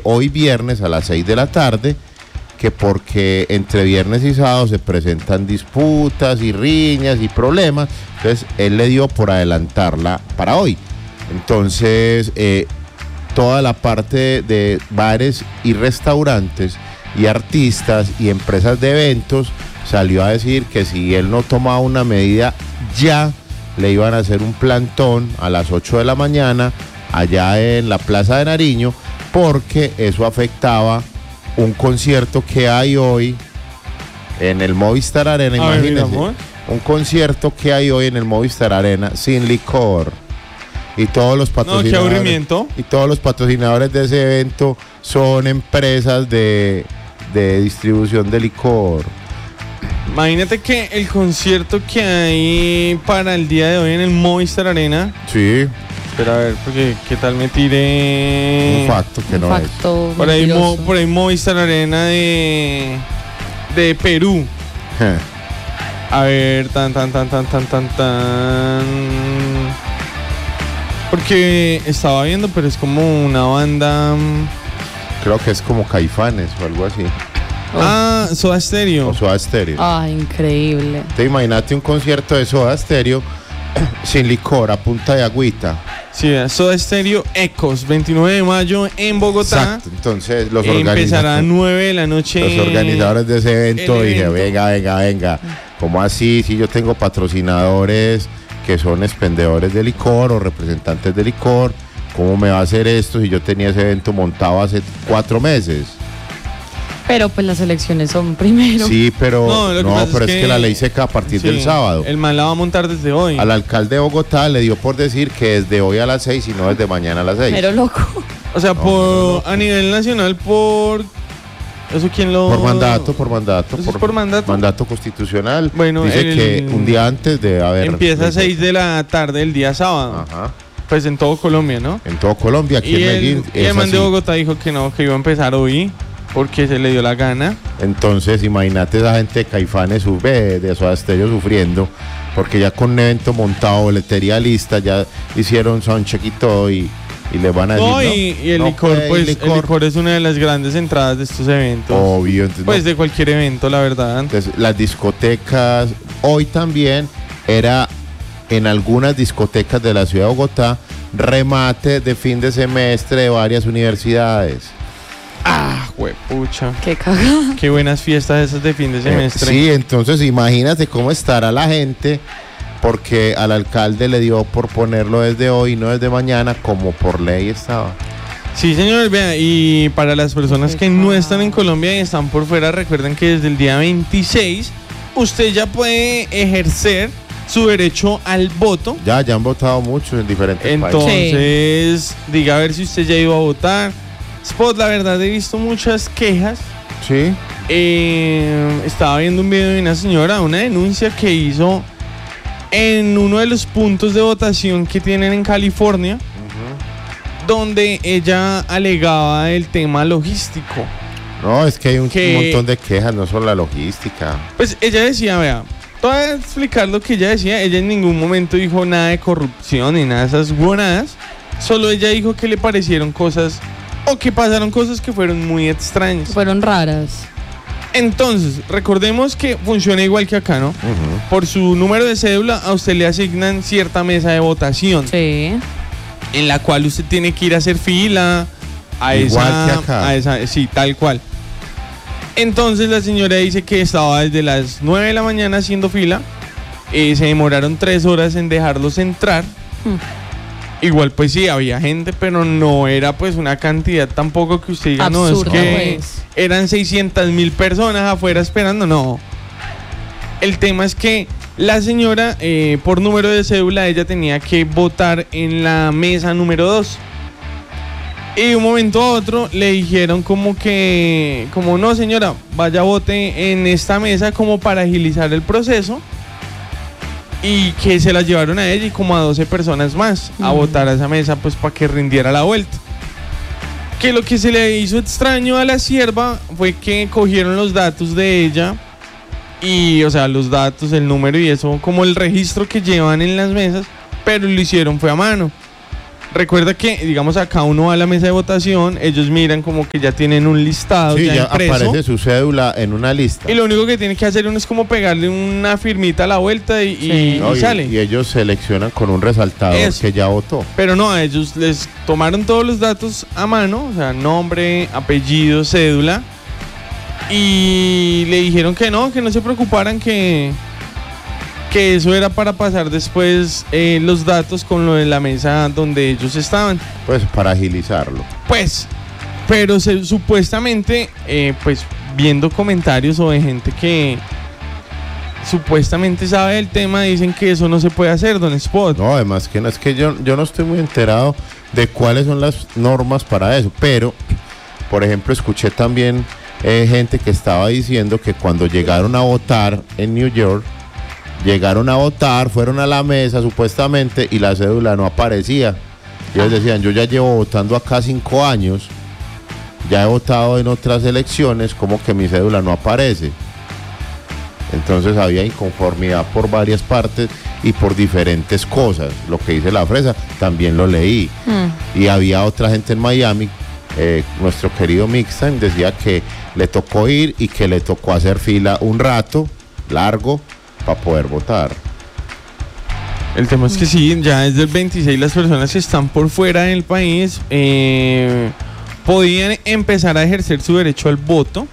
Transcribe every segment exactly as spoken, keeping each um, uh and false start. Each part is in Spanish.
hoy viernes a las seis de la tarde, que porque entre viernes y sábado se presentan disputas y riñas y problemas, entonces él le dio por adelantarla para hoy. Entonces eh, toda la parte de bares y restaurantes y artistas y empresas de eventos salió a decir que si él no tomaba una medida ya, le iban a hacer un plantón a las ocho de la mañana allá en la Plaza de Nariño, porque eso afectaba un concierto que hay hoy en el Movistar Arena. A ver, imagínense, mira, un concierto que hay hoy en el Movistar Arena sin licor. Y todos los patrocinadores, no, qué aburrimiento. Y todos los patrocinadores de ese evento son empresas de, de distribución de licor. Imagínate que el concierto que hay para el día de hoy en el Movistar Arena. Sí. Espera a ver, porque qué tal me tiré. Un facto que Un no facto Por ahí, mo, mentiroso. por ahí Movistar Arena de, de Perú. es. A ver, tan, tan, tan, tan, tan, tan, tan. Porque estaba viendo, pero es como una banda. Creo que es como Caifanes o algo así. Ah, Soda Stereo. O Soda Stereo. Ay, increíble. Te imagínate un concierto de Soda Stereo sin licor, a punta de agüita. Sí, Soda Stereo Ecos, veintinueve de mayo en Bogotá. Exacto. Entonces los Empezará a organizadores, nueve de la noche. los organizadores de ese evento el dije, evento. venga, venga, venga. ¿Cómo así? Si yo tengo patrocinadores que son expendedores de licor o representantes de licor, ¿cómo me va a hacer esto si yo tenía ese evento montado hace cuatro meses? Pero pues las elecciones son primero. Sí, pero No, no, lo que pasa pero es es que, que- la ley seca a partir Sí, del sábado. El man la va a montar desde hoy. Al alcalde de Bogotá le dio por decir que desde hoy a las seis y no desde mañana a las seis. Pero loco. O sea, No, por no, a nivel nacional, por. ¿Eso quién lo.? Por mandato, por mandato. ¿Eso es por mandato? Mandato constitucional. Bueno, dice el- que un día antes de haber. Empieza a seis de la tarde el día sábado. Ajá. Pues en todo Colombia, ¿no? En todo Colombia, aquí Y en el, Medellín. y el es man de así. Bogotá dijo que no, que iba a empezar hoy. Porque se le dio la gana. Entonces, imagínate esa gente de Caifanes, sube de Soda Stereo sufriendo, porque ya con un evento montado, boletería lista, ya hicieron soundcheck y todo, y, y le van a decir. No, No, y, y el no licor, puede, pues licor. el licor es una de las grandes entradas de estos eventos. Obvio. Entonces, Pues no. de cualquier evento, la verdad. Entonces, las discotecas, hoy también era en algunas discotecas de la ciudad de Bogotá, remate de fin de semestre de varias universidades. Ah, huepucha. Qué cagada. Qué buenas fiestas esas de fin de Eh, semestre. sí, entonces imagínate cómo estará la gente, porque al alcalde le dio por ponerlo desde hoy y no desde mañana, como por ley estaba. Sí, señores, vea, y para las personas que no están en Colombia y están por fuera, recuerden que desde el día veintiséis usted ya puede ejercer su derecho al voto. Ya, ya han votado mucho en diferentes países. Entonces, diga a ver si usted ya iba a votar. Spot, la verdad, he visto muchas quejas. Sí. Eh, estaba viendo un video de una señora, una denuncia que hizo en uno de los puntos de votación que tienen en California, donde ella alegaba el tema logístico. No, es que hay un, Que- un montón de quejas, no solo la logística. Pues ella decía, vea, te voy a explicar lo que ella decía. Ella en ningún momento dijo nada de corrupción ni nada de esas huevonadas. Solo ella dijo que le parecieron cosas o que pasaron cosas que fueron muy extrañas. Fueron raras. Entonces, recordemos que funciona igual que acá, ¿no? Ujú. Por su número de cédula a usted le asignan cierta mesa de votación, Sí. en la cual usted tiene que ir a hacer fila a Igual esa, que acá. a esa, sí, tal cual. Entonces la señora dice que estaba desde las nueve de la mañana haciendo fila, eh, se demoraron tres horas en dejarlos entrar. Hmm. Igual pues sí, había gente, pero no era pues una cantidad tampoco que usted diga, no, es Absurda, que pues. eran seiscientas mil personas afuera esperando, no. El tema es que la señora, eh, por número de cédula, ella tenía que votar en la mesa número dos. Y de un momento a otro le dijeron como que, como no señora, vaya vote en esta mesa como para agilizar el proceso. Y que se la llevaron a ella y como a doce personas más a Mm. votar a esa mesa pues para que rindiera la vuelta. Que lo que se le hizo extraño a la sierva fue que cogieron los datos de ella y, o sea, los datos, el número y eso, como el registro que llevan en las mesas, pero lo hicieron fue a mano. recuerda que, digamos, acá uno va a la mesa de votación, ellos miran como que ya tienen un listado, Sí, ya, ya impreso, aparece su cédula en una lista. y lo único que tiene que hacer uno es como pegarle una firmita a la vuelta y, Sí. y- No, y y, sale. y ellos seleccionan con un resaltador Eso. que ya votó. Pero no, a ellos les tomaron todos los datos a mano, o sea, nombre, apellido, cédula, y le dijeron que no, que no se preocuparan, que, que eso era para pasar después eh, los datos con lo de la mesa donde ellos estaban. Pues para agilizarlo. Pues, pero se- supuestamente, eh, pues viendo comentarios o de gente que supuestamente sabe del tema, dicen que eso no se puede hacer, don Spot. No, además que no, es que yo, yo no estoy muy enterado de cuáles son las normas para eso, pero, por ejemplo, escuché también eh, gente que estaba diciendo que cuando llegaron a votar en New York, llegaron a votar, fueron a la mesa supuestamente y la cédula no aparecía. Y ellos decían, yo ya llevo votando acá cinco años, ya he votado en otras elecciones, como que mi cédula no aparece. Entonces había inconformidad por varias partes y por diferentes cosas. Lo que dice la fresa, también lo leí. Mm. Y había otra gente en Miami, eh, nuestro querido Mixtime decía que le tocó ir y que le tocó hacer fila un rato largo para poder votar. El tema es que sí, ya desde el veintiséis las personas que están por fuera del país eh, podían empezar a ejercer su derecho al voto.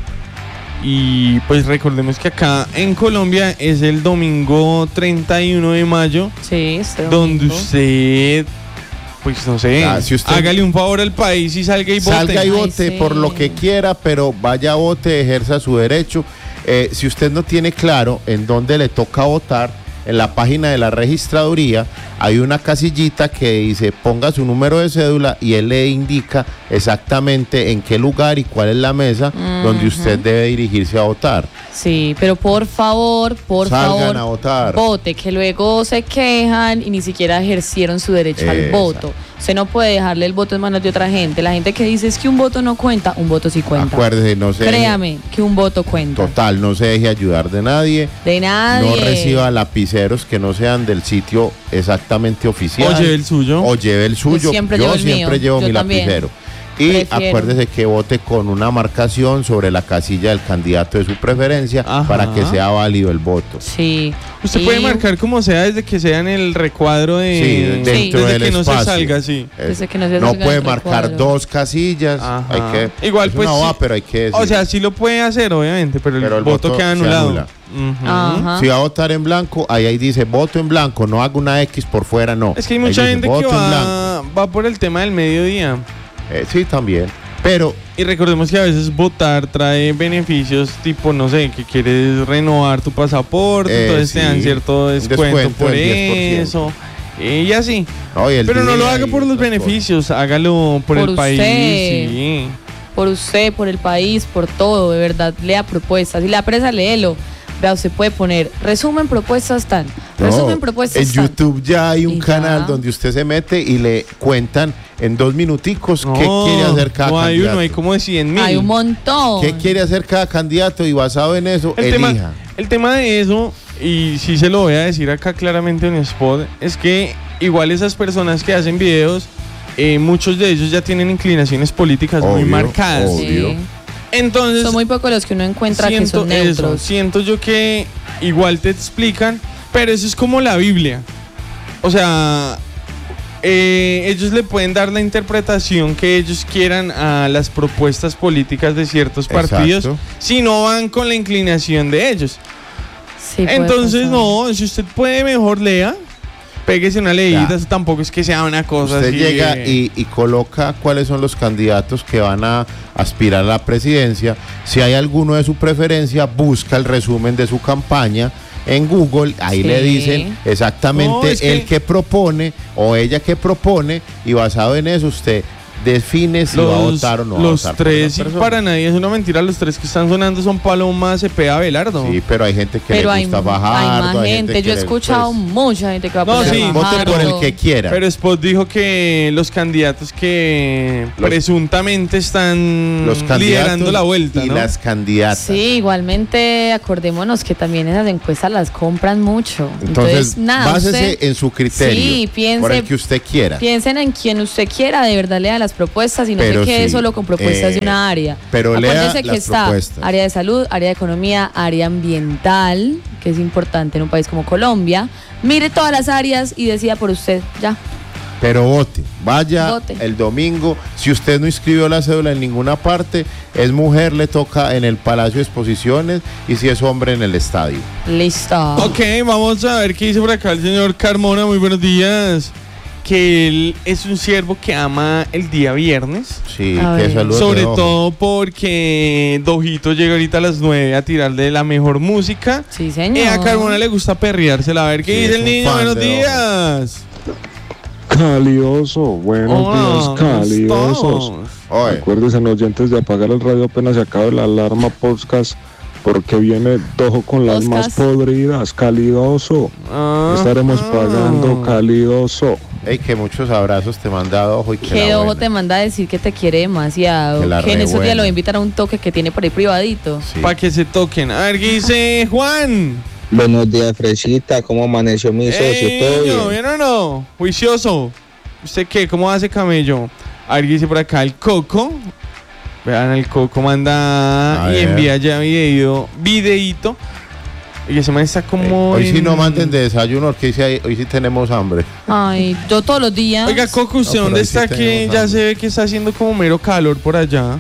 Y pues recordemos que acá en Colombia es el domingo treinta y uno de mayo, Sí, este donde domingo. usted, pues no sé, Ah, si usted- hágale un favor al país y salga y vote. Salga y Ay, vote sí. por lo que quiera, pero vaya a vote, ejerza su derecho. Eh, si usted no tiene claro en dónde le toca votar, en la página de la registraduría hay una casillita que dice ponga su número de cédula y él le indica exactamente en qué lugar y cuál es la mesa donde usted debe dirigirse a votar. Sí, pero por favor, por Salgan favor, a votar. vote, que luego se quejan y ni siquiera ejercieron su derecho al Exacto. voto. Usted no puede dejarle el voto en manos de otra gente. La gente que dice es que un voto no cuenta, un voto sí cuenta. Acuérdese, no se Créame que un voto cuenta. total, no se deje ayudar de nadie. De nadie. No reciba lapiceros que no sean del sitio exactamente oficial. O lleve el suyo. O lleve el suyo. siempre llevo el siempre mío. llevo Yo mi también. lapicero. Y Prefiero. acuérdese que vote con una marcación sobre la casilla del candidato de su preferencia Ajá. para que sea válido el voto. Sí. Usted Y- puede marcar como sea desde que sea en el recuadro de... Sí, dentro desde del que no espacio. se salga, sí. Es- Desde que no se no salga puede del marcar recuadro. dos casillas. Ajá. Hay que, Igual, es pues, una boba, sí. pero hay que decir. O sea, sí lo puede hacer, obviamente, pero el, Pero el voto, voto queda se anulado. anula. Ujú. Ajá. Si va a votar en blanco, ahí, ahí dice voto en blanco, no haga una X por fuera, no. Es que hay Ahí mucha dice, gente que voto en blanco. va, va por el tema del mediodía. Eh, sí, también. Pero Y recordemos que a veces votar trae beneficios tipo, no sé, que quieres renovar tu pasaporte, Eh, entonces te dan sí. cierto Un descuento, descuento por del diez por ciento. eso. eh, y así. no, y el Pero no día lo haga y por los otras beneficios, hágalo por, Por el país. usted. Sí. Por usted, por el país, por todo, de verdad, lea propuestas. Y la presa, léelo. Vea, usted puede poner resumen propuestas tan, No, resumen propuestas en tan. YouTube ya hay un Y ya. canal donde usted se mete y le cuentan en dos minuticos qué No, quiere hacer cada no hay candidato. uno, hay como de cien mil. Hay un montón. ¿Qué quiere hacer cada candidato? Y basado en eso, El elija. tema, el tema de eso, y sí se lo voy a decir acá claramente en Spot, es que igual esas personas que hacen videos, eh, muchos de ellos ya tienen inclinaciones políticas muy Obvio, marcadas. obvio. Sí. Entonces, Son muy pocos los que uno encuentra que siento son eso, neutros. siento yo que igual te explican, pero eso es como la Biblia. O sea, eh, ellos le pueden dar la interpretación que ellos quieran a las propuestas políticas de ciertos partidos, Exacto. si no van con la inclinación de ellos. Sí, puede Entonces, pasar. no, si usted puede, mejor lea. Péguese una leída, Ya. eso tampoco es que sea una cosa Usted así llega de- y, y coloca cuáles son los candidatos que van a aspirar a la presidencia. Si hay alguno de su preferencia, busca el resumen de su campaña en Google. Ahí Sí. le dicen exactamente No, es que- el que propone o ella que propone y basado en eso usted define si va a votar o no va a Los votar por tres, esa y persona. para nadie es una mentira, los tres que están sonando son Paloma, Cepeda, Abelardo. Sí, pero hay gente que Pero le hay, gusta hay Fajardo, más hay gente. que Yo he le- escuchado pues, mucha gente que va a No, poner sí, a vote por el Fajardo. que quiera. Pero Spot dijo que los candidatos que Los- presuntamente están los candidatos liderando la vuelta, y ¿no? las candidatas. Sí, igualmente acordémonos que también esas encuestas las compran mucho. Entonces, Entonces, nada, básese usted en su criterio, Sí, piense- por el que usted quiera. piensen en quien usted quiera, de verdad lea las propuestas y no Pero se quede sí, solo con propuestas eh, de una área. pero lea Acuérdese que las está propuestas. área de salud, área de economía, área ambiental, que es importante en un país como Colombia. Mire todas las áreas y decida por usted, ya. Pero vote, vaya Vote. el domingo. Si usted no inscribió la cédula en ninguna parte, es mujer, le toca en el Palacio de Exposiciones, y si es hombre, en el estadio. Listo. Ok, vamos a ver qué dice por acá el señor Carmona. Muy buenos días. Que él es un siervo que ama el día viernes. Sí, A qué ver. saludos. Sobre de ojo. todo porque Dojito llega ahorita a las nueve a tirarle la mejor música. Sí, señor. Y a Carmona le gusta perreársela. A ver qué Sí, dice es el un niño. fan Buenos de días. Calioso, buenos días, ¿cómo caliosos. estás? Oye, Acuérdense, oyentes, de apagar el radio apenas se acabe la alarma podcast, porque viene Dojo con las más Podcast. podridas, calidoso. Ah, Estaremos ah. pagando, calidoso. hey, que muchos abrazos te manda Ojo y que Que la ojo buena. te manda a decir que te quiere demasiado. Que Que, la en re esos días buena. lo voy a invitar a un toque que tiene por ahí privadito. Sí. Para que se toquen. A ver qué dice Juan. Buenos días, Fresita. ¿Cómo amaneció mi socio? Ey, ¿Todo niño, bien? ¿bien o no? Juicioso. ¿Usted qué? ¿Cómo hace camello? A ver qué dice por acá el Coco. Vean, el Coco manda A y ver. envía ya video, videíto. Y ese man está como. Hoy sí en- no manden de desayuno, porque hoy sí, hay- hoy sí tenemos hambre. Ay, yo todos los días. Oiga, Coco, ¿usted No, pero dónde ahí sí está? Que tenemos ya hambre. se ve que está haciendo como mero calor por allá.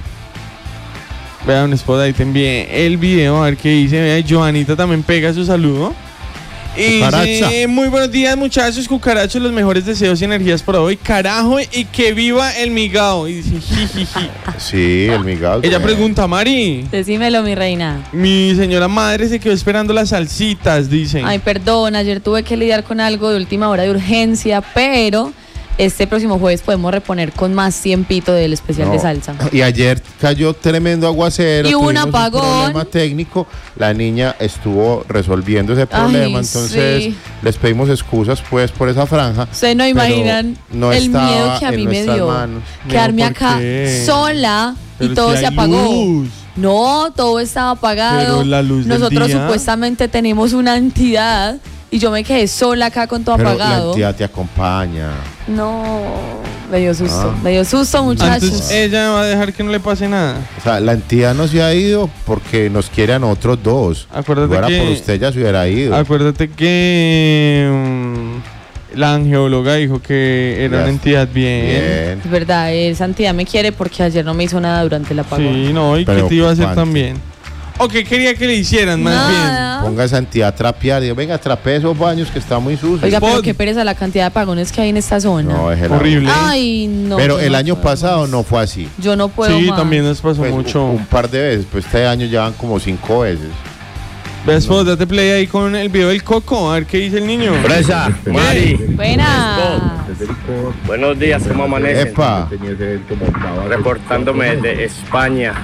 Vean, Spot, ahí te envié el video, a ver qué dice. Vea, Joanita también pega su saludo. Y Cucaracha. dice, muy buenos días, muchachos, cucarachos, los mejores deseos y energías para hoy. Carajo, y que viva el migao. Y dice, jijiji. Sí, el migao. Ella sí. pregunta, Mari, Decímelo, mi reina. mi señora madre se quedó esperando las salsitas, dice. Ay, perdón, ayer tuve que lidiar con algo de última hora de urgencia, pero este próximo jueves podemos reponer con más tiempito del especial No. de salsa. Y ayer cayó tremendo aguacero. Y hubo un tuvimos apagón. problema técnico. La niña estuvo resolviendo ese problema. Ay, entonces sí. les pedimos excusas pues por esa franja. Ustedes no pero imaginan no el estaba miedo que a en mí me nuestras dio. manos. Quedarme No, ¿por acá qué? sola y Pero todo si se hay apagó. luz. No, todo estaba apagado. Pero la luz del Nosotros día. supuestamente tenemos una entidad y yo me quedé sola acá con todo Pero la apagado. entidad te acompaña. No, me dio susto, Ah. me dio susto, muchachos. Antes ella va a dejar que no le pase nada. O sea, la entidad no se ha ido porque nos quiere a nosotros dos. Acuérdate Si fuera que- por usted ya se hubiera ido. Acuérdate que mm, la angeóloga dijo que era Ya. una entidad bien. Es Bien. verdad, esa entidad me quiere porque ayer no me hizo nada durante el apagón. Sí, no, y que te iba a hacer Preocupante. también. O que quería que le hicieran más Nada. Ponga esa entidad a trapear. Diga, venga, trapee esos baños que está muy sucio. Oiga, pero Spot. qué pereza la cantidad de apagones que hay en esta zona. No, es el Horrible. Ay, no. Pero yo el no año puedo pasado más. no fue así. Yo no puedo bien. Sí, más. también nos pasó Pues, mucho. Un, un par de veces. Pues este año ya van como cinco veces. Ves, vos, date play ahí con el video del Coco, a ver qué dice el niño. Fresa, Mari, Buena. buenos días, ¿cómo amanecen? Epa. Reportándome desde España,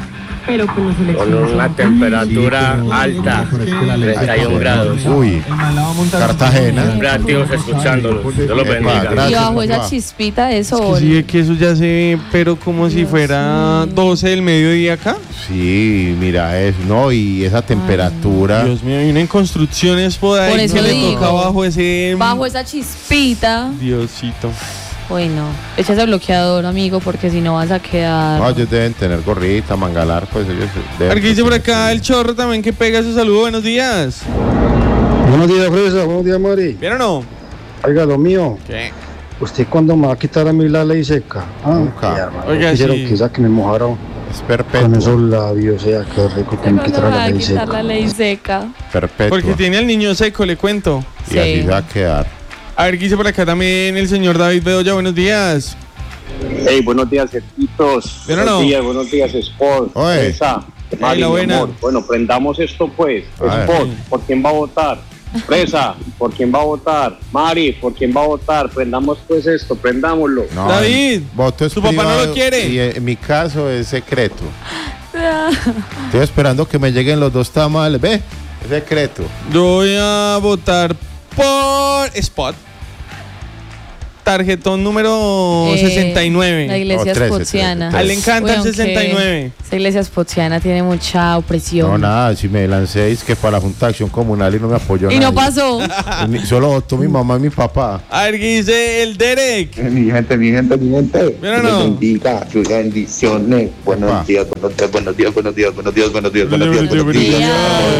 con una temperatura alta, treinta y un grados. Uy, Cartagena. Siempre activos escuchándolos, Dios los Epa, bendiga. gracias. Y bajo esa papá. chispita de Es que sol. sí, es que eso ya se ve, pero como si Dios fuera mío. doce del mediodía acá. Sí, mira eso, ¿no? Y esa temperatura. Dios mío, vienen construcciones por ahí Por eso que le digo. toca bajo ese... Bajo esa chispita. Diosito. Bueno, echa ese bloqueador, amigo, porque si no vas a quedar. No, ellos deben tener gorrita, mangalar, pues ellos A deben. ver qué dice por acá el chorro también que pega su saludo. Buenos días. Buenos días, Fresa. Buenos días, Mari. ¿Bien o no? Oiga, lo mío. ¿Qué? ¿Usted cuándo me va a quitar a mí la ley seca? Ah, Nunca. ya, hermano. Oiga, Quisiera sí. quizá que me mojaron Es con perpetuo. esos labios, sea, qué rico que me ¿Cuándo quitara me va la a ley quitar seca. la ley seca? Perpetua. Porque tiene al niño seco, le cuento. Y Sí. así se va a quedar. A ver qué dice por acá también el señor David Bedoya. Buenos días. Hey, buenos días, cerquitos. ¿Bien o Buenos no? días, buenos días, Sport. Oye. Esa, Mari, la mi buena. amor. Bueno, prendamos esto pues. A ver. Sport, ¿por quién va a votar? Presa, ¿por quién va a votar? Mari, ¿por quién va a votar? Prendamos pues esto, prendámoslo. No, David, voto es su papá no privado lo quiere. Y en mi caso es secreto. Estoy esperando que me lleguen los dos tamales. Ve, es secreto. Yo voy a votar por Spot. Tarjetón número Eh, sesenta y nueve. La iglesia No, trece, spotsiana. trece, A él le encanta Uy, el aunque sesenta y nueve. Esa iglesia spotsiana tiene mucha opresión. No, nada, si me lancé es que para la Junta de Acción Comunal y no me apoyó Y no nadie. pasó. Y ni- Solo votó mi mamá y mi papá. A ver qué dice el Derek. Mi gente, mi gente, mi gente. Mira, Dios no. bendiga, lluvia de bendiciones. Buenos Epa. días, buenos días, buenos días, buenos días, buenos días, buenos días, buenos días, buenos días.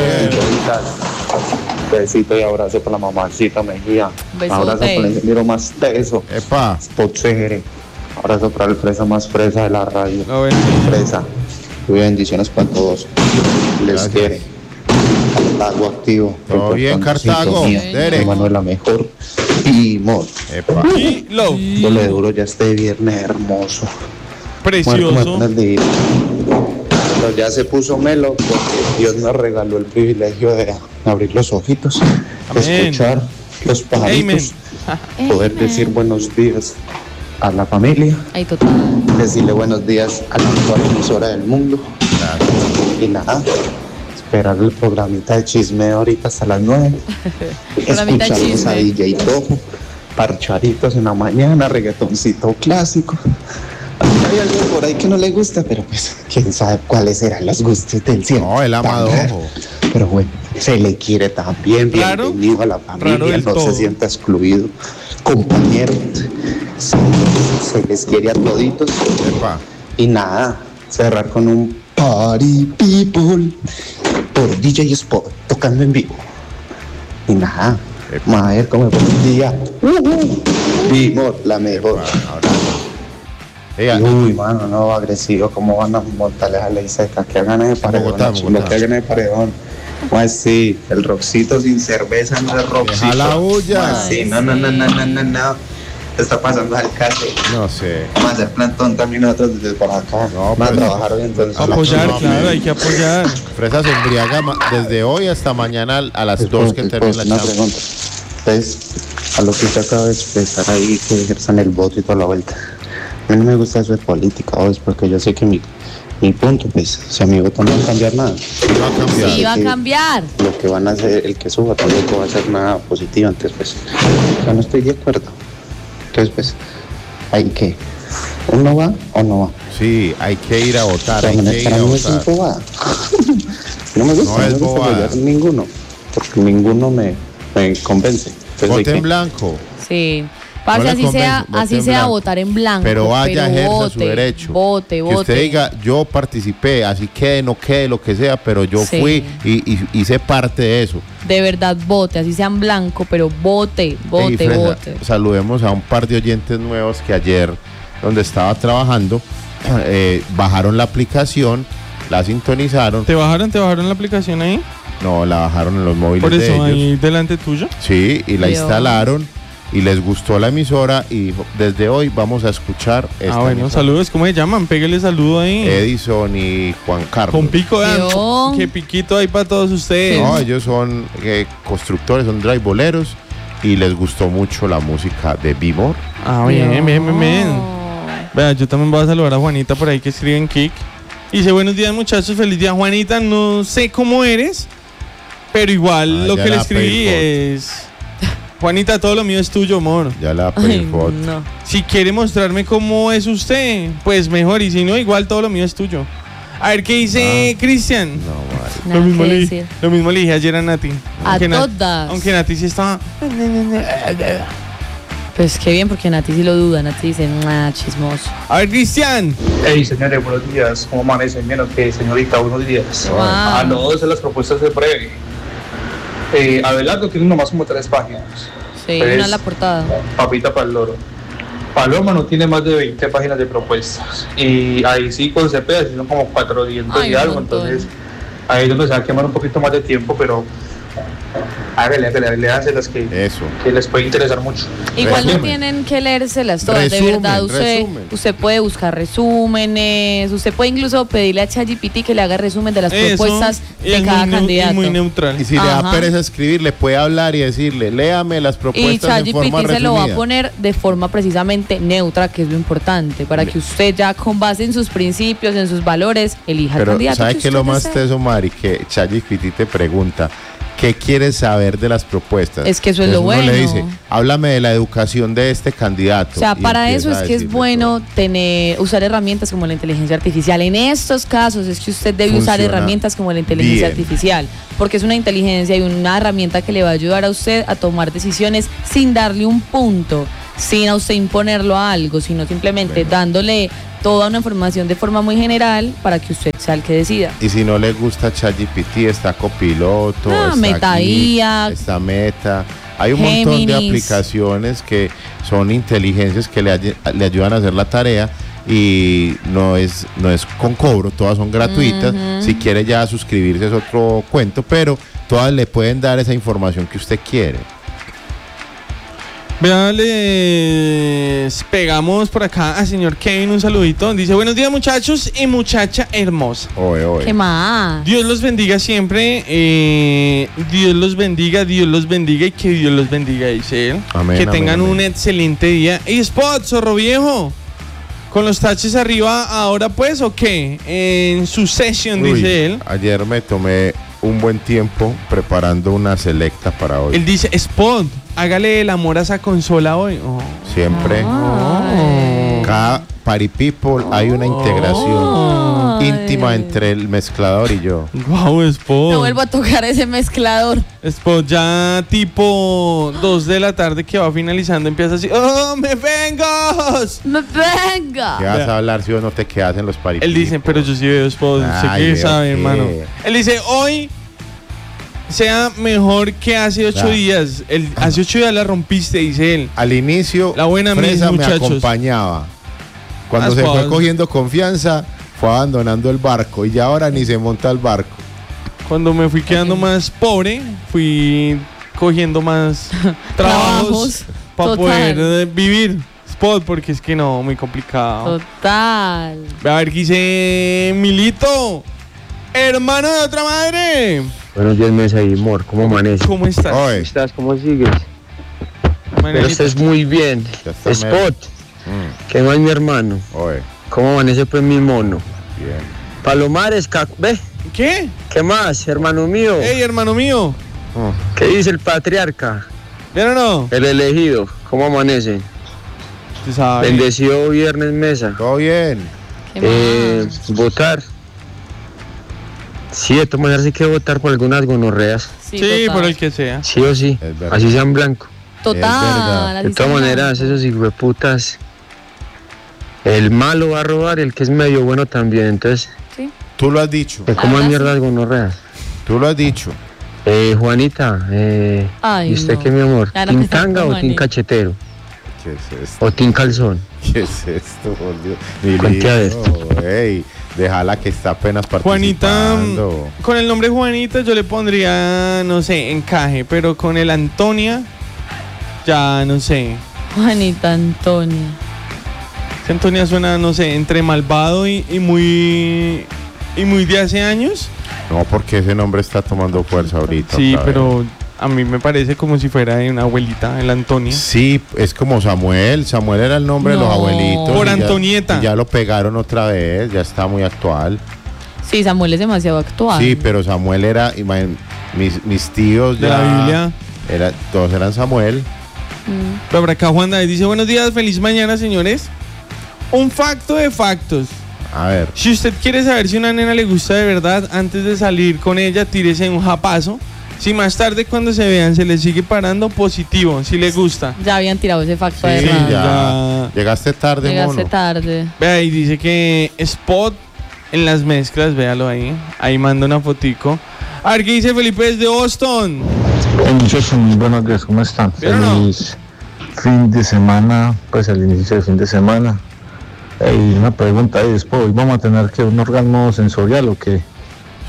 Besito y abrazo para la mamacita Mejía. Besote. Abrazo para el ingeniero más teso. Epa, Spotsegere. Abrazo para el fresa más fresa de la radio. A ver. Fresa. Lluvia de bendiciones para todos. Les Gracias. quiere. Cartago activo. Todo bien, Cartago. Derek. Hermano, la mejor. Y mod. epa. Y Low. Dole duro ya este viernes hermoso. Muerto, me Precioso. pones de ir. Pero ya se puso melo porque Dios nos regaló el privilegio de abrir los ojitos, Amén. escuchar los pajaritos, poder decir buenos días a la familia, Ahí total. decirle buenos días a la mejor emisora del mundo. Y nada, esperar el programita de chisme ahorita hasta las nueve. Programita de Escucharlos a chisme. D J Tojo, parcharitos en la mañana, reggaetoncito clásico. Hay algo por ahí que no le gusta, pero pues quién sabe cuáles serán los gustos del cielo. No, el amado ojo. Pero bueno, se le quiere también, Raro. bienvenido a la Raro familia, del no todo. se sienta excluido. Compañeros, se, se les quiere a toditos. Epa. Y nada, cerrar con un Party People por D J Spot, tocando en vivo. Y nada, vamos a ver cómo fue el día. Uh-huh. Vimos la mejor. Ey, a- Uy, mano, no, agresivo, ¿cómo van a montarles a ley seca? Que hagan ese paredón, Bogotá, chulo, Bogotá. que hagan ese paredón. Pues sí, el roxito sin cerveza no es roxito. Deja la bulla. Pues sí, no, no, no, no, no, no, no. ¿Qué está pasando al cárcel? no sé. Vamos a hacer plantón también nosotros desde por acá. No, Vamos a pues, trabajar hoy entonces. Apoyar, No, claro, no. hay que apoyar. Fresa se embriaga ma- desde hoy hasta mañana a las Pues, dos pues, que pues, termine la una chamba. pregunta. Entonces, a lo que usted acaba de expresar ahí, que ejerzan el voto y toda la vuelta. A mí no me gusta eso de política, ¿ves? Porque yo sé que mi, mi punto, pues, si a mi voto no va a cambiar nada. Va a cambiar. Sí, va a cambiar. Lo que van a hacer, el que suba tampoco va a hacer nada positivo, entonces, pues, yo no estoy de acuerdo. Entonces, pues, hay que, ¿uno va o no va? Sí, hay que ir a votar, Pero hay me que ir para a mí es un votar. bobada. No me gusta, No no, es me gusta bobada. apoyar ninguno, porque ninguno me, me convence. Entonces, hay Vote en que- blanco. Sí. No Parce, le así convence, sea, vote así en sea blanco. votar en blanco. Pero vaya, ejerza vote, su derecho. Vote, Que vote. usted diga, yo participé, así que no quede lo que sea, pero yo Sí. fui y, y hice parte de eso. De verdad, vote, así sea en blanco, pero vote, Ey, vote, Fresa, vote. saludemos a un par de oyentes nuevos que ayer, donde estaba trabajando, eh, bajaron la aplicación, la sintonizaron. ¿Te bajaron, te bajaron la aplicación ahí? No, la bajaron en los móviles Por de eso, ellos. ahí delante tuyo. Sí, y la Dios. instalaron y les gustó la emisora y dijo, desde hoy vamos a escuchar esta Ah, bueno, emisora. saludos. ¿Cómo se llaman? Pégale saludo ahí. Edison y Juan Carlos. Con pico, vean. Dios. Qué piquito hay para todos ustedes. No, ellos son eh, constructores, son driveboleros y les gustó mucho la música de Bimor. Ah, bien, bien, bien, bien. Dios. Vea, yo también voy a saludar a Juanita por ahí que escribe en Kik. Y dice, buenos días muchachos, feliz día. Juanita, no sé cómo eres, pero igual Ah, lo ya que le la escribí pedí es... Juanita, todo lo mío es tuyo, amor. Ya la pedí Ay, foto. no. Si quiere mostrarme cómo es usted, pues mejor. Y si no, igual todo lo mío es tuyo. A ver, ¿qué dice Cristian? No, madre. Nada Lo mismo, que le, decir. lo mismo le dije ayer a Nati. A Aunque Na- todas. Aunque Nati sí estaba... Pues qué bien, porque Nati sí lo duda. Nati dice, ah, chismoso. A ver, Cristian. Hey, señores, buenos días. ¿Cómo amanecen? Menos que señorita, buenos días. Wow. A los dos de las propuestas de breve. Eh, Abelardo tiene nomás como tres páginas. Sí, Pues, una en la portada. Papita para el loro. Paloma no tiene más de veinte páginas de propuestas. Y ahí sí con Cepeda sí son como cuatrocientos Ay, y un algo. montón. Entonces ahí es donde se va a quemar un poquito más de tiempo, pero Hágale, hágale, léanselas que, Eso. que les puede interesar mucho. Igual no Resumen. tienen que leérselas todas, Resumen, de verdad. Usted, resumen. usted puede buscar resúmenes, usted puede incluso pedirle a ChatGPT que le haga resumen de las Eso, propuestas y de es cada muy neu- candidato. y muy neutral. Y si le da Ajá. pereza escribir, le puede hablar y decirle, léame las Y propuestas en forma ChatGPT se lo va a resumida. poner de forma precisamente neutra, que es lo importante, para que usted ya con base en sus principios, en sus valores, elija el Pero candidato. ¿sabe que qué es lo usted más desee. teso, Mari? Que ChatGPT te pregunta, ¿qué quieres saber de las propuestas? Es que eso es lo Entonces uno le bueno. dice, háblame de la educación de este candidato. O sea, Y para eso empieza es a que es decirle bueno todo. tener usar herramientas como la inteligencia artificial. En estos casos es que usted debe usar Funciona herramientas como la inteligencia bien. artificial, porque es una inteligencia y una herramienta que le va a ayudar a usted a tomar decisiones sin darle un punto, sin a usted imponerlo a algo, sino simplemente Bueno. dándole toda una información de forma muy general para que usted sea el que decida. Y si no le gusta ChatGPT, está Copiloto, Ah, está Meta Git, I A, está Meta. Hay un montón de Géminis. aplicaciones que son inteligencias que le, ay- le ayudan a hacer la tarea y no es, no es con cobro, todas son gratuitas. Ujú. Si quiere ya suscribirse es otro cuento, pero todas le pueden dar esa información que usted quiere. Vean, les pegamos por acá al señor Kevin un saludito. Dice, buenos días muchachos y muchacha hermosa. Oye, oye. ¿Qué más? Dios los bendiga siempre. eh, Dios los bendiga, Dios los bendiga y que Dios los bendiga, dice él. Amén, que amén, tengan amén. un excelente día. Y Spot, zorro viejo. Con los taches arriba ahora pues o qué? En su session, Uy, dice él. ayer me tomé un buen tiempo preparando una selecta para hoy. Él dice, Spot, hágale el amor a esa consola hoy. Oh. Siempre. Ay. Cada Party People hay una integración Ay. íntima entre el mezclador y yo. Wow, Spot. No vuelvo a tocar ese mezclador. Spot ya tipo dos de la tarde que va finalizando empieza así, ¡oh, me vengo! ¡Me venga! ¿Qué vas a hablar si vos no te quedas en los Party Él dice, People? pero yo sí veo Spot, sé Ay, que veo sabe, que- hermano. Él dice, hoy sea mejor que hace ocho Ya. días. El, hace ocho días la rompiste, dice él. Al inicio, La buena, mis Fresa me muchachos. acompañaba. Cuando Ah, se fue Spot. cogiendo confianza, fue abandonando el barco y ya ahora ni se monta el barco. Cuando me fui quedando más pobre, fui cogiendo más trabajos Trabajos, para total. poder eh, vivir. Spot, porque es que no, muy complicado. Total. A ver, ¿qué dice Milito? Hermano de otra madre. Buenos días, Mesa y Mor. ¿Cómo amanece? ¿Cómo estás? ¿Cómo Oye, estás? ¿Cómo sigues? Pero Manuelito? estás muy bien. ya está Spot, medio- Mm, ¿qué más, mi hermano? oye, ¿Cómo amanece, pues, mi mono? bien. Palomares, ca- ¿ve? ¿Qué? ¿Qué más, hermano mío? Ey, hermano mío. Mm, ¿Qué dice el patriarca? ¿Vieron o no? El elegido. ¿Cómo amanece? Tú sabes. Bendecido viernes, Mesa. todo bien. ¿Qué Eh, más? votar. Sí, de todas maneras hay que votar por algunas gonorreas. Sí, total. por el que sea. Sí o sí. Es verdad. Así sean blanco. Total. verdad. así De todas sea. maneras, esos hijueputas. El malo va a robar y el que es medio bueno también. Entonces, Sí. Tú lo has dicho, que coman Ah, sí. mierdas gonorreas. tú lo has dicho. Eh, Juanita, eh, Ay, ¿y usted no. qué, mi amor? Claro ¿Tin que está tanga o Juanita. tin cachetero? ¿Qué es esto? ¿O tin calzón? ¿Qué es esto, por Dios? Cuente a ver. Milito, ey, déjala que está apenas Juanita, participando. con el nombre Juanita yo le pondría, no sé, encaje, pero con el Antonia, ya no sé. Juanita Antonia. Que Antonia suena, no sé, entre malvado y, y muy y muy de hace años. No, porque ese nombre está tomando fuerza ahorita. Sí, otra vez. pero a mí me parece como si fuera de una abuelita, el Antonia. Sí, es como Samuel. Samuel era el nombre de los No. abuelitos. Por y ya- Antonieta. y ya lo pegaron otra vez, ya está muy actual. Sí, Samuel es demasiado actual. Sí, pero Samuel era, imagín- mis, mis tíos De ya. la Biblia. Era, todos eran Samuel. Mm. Pero por acá Juan David dice, buenos días, feliz mañana, señores. Un facto de factos. A ver, Si usted quiere saber si una nena le gusta de verdad, antes de salir con ella, tírese un japazo. Si más tarde cuando se vean se le sigue parando, positivo, si le gusta. Ya habían tirado ese facto sí, de ya. más. ya. Llegaste tarde, Llegaste mono. tarde. Vea, y dice que Spot en las mezclas, véalo ahí. Ahí manda una fotico. A ver qué dice Felipe desde Boston. Muchachos, muy buenos días, ¿cómo están? ¿Bien o no? Feliz fin de semana, pues el inicio del fin de semana. Y una pregunta ahí, después, ¿hoy vamos a tener que un orgasmo sensorial o qué? Sí,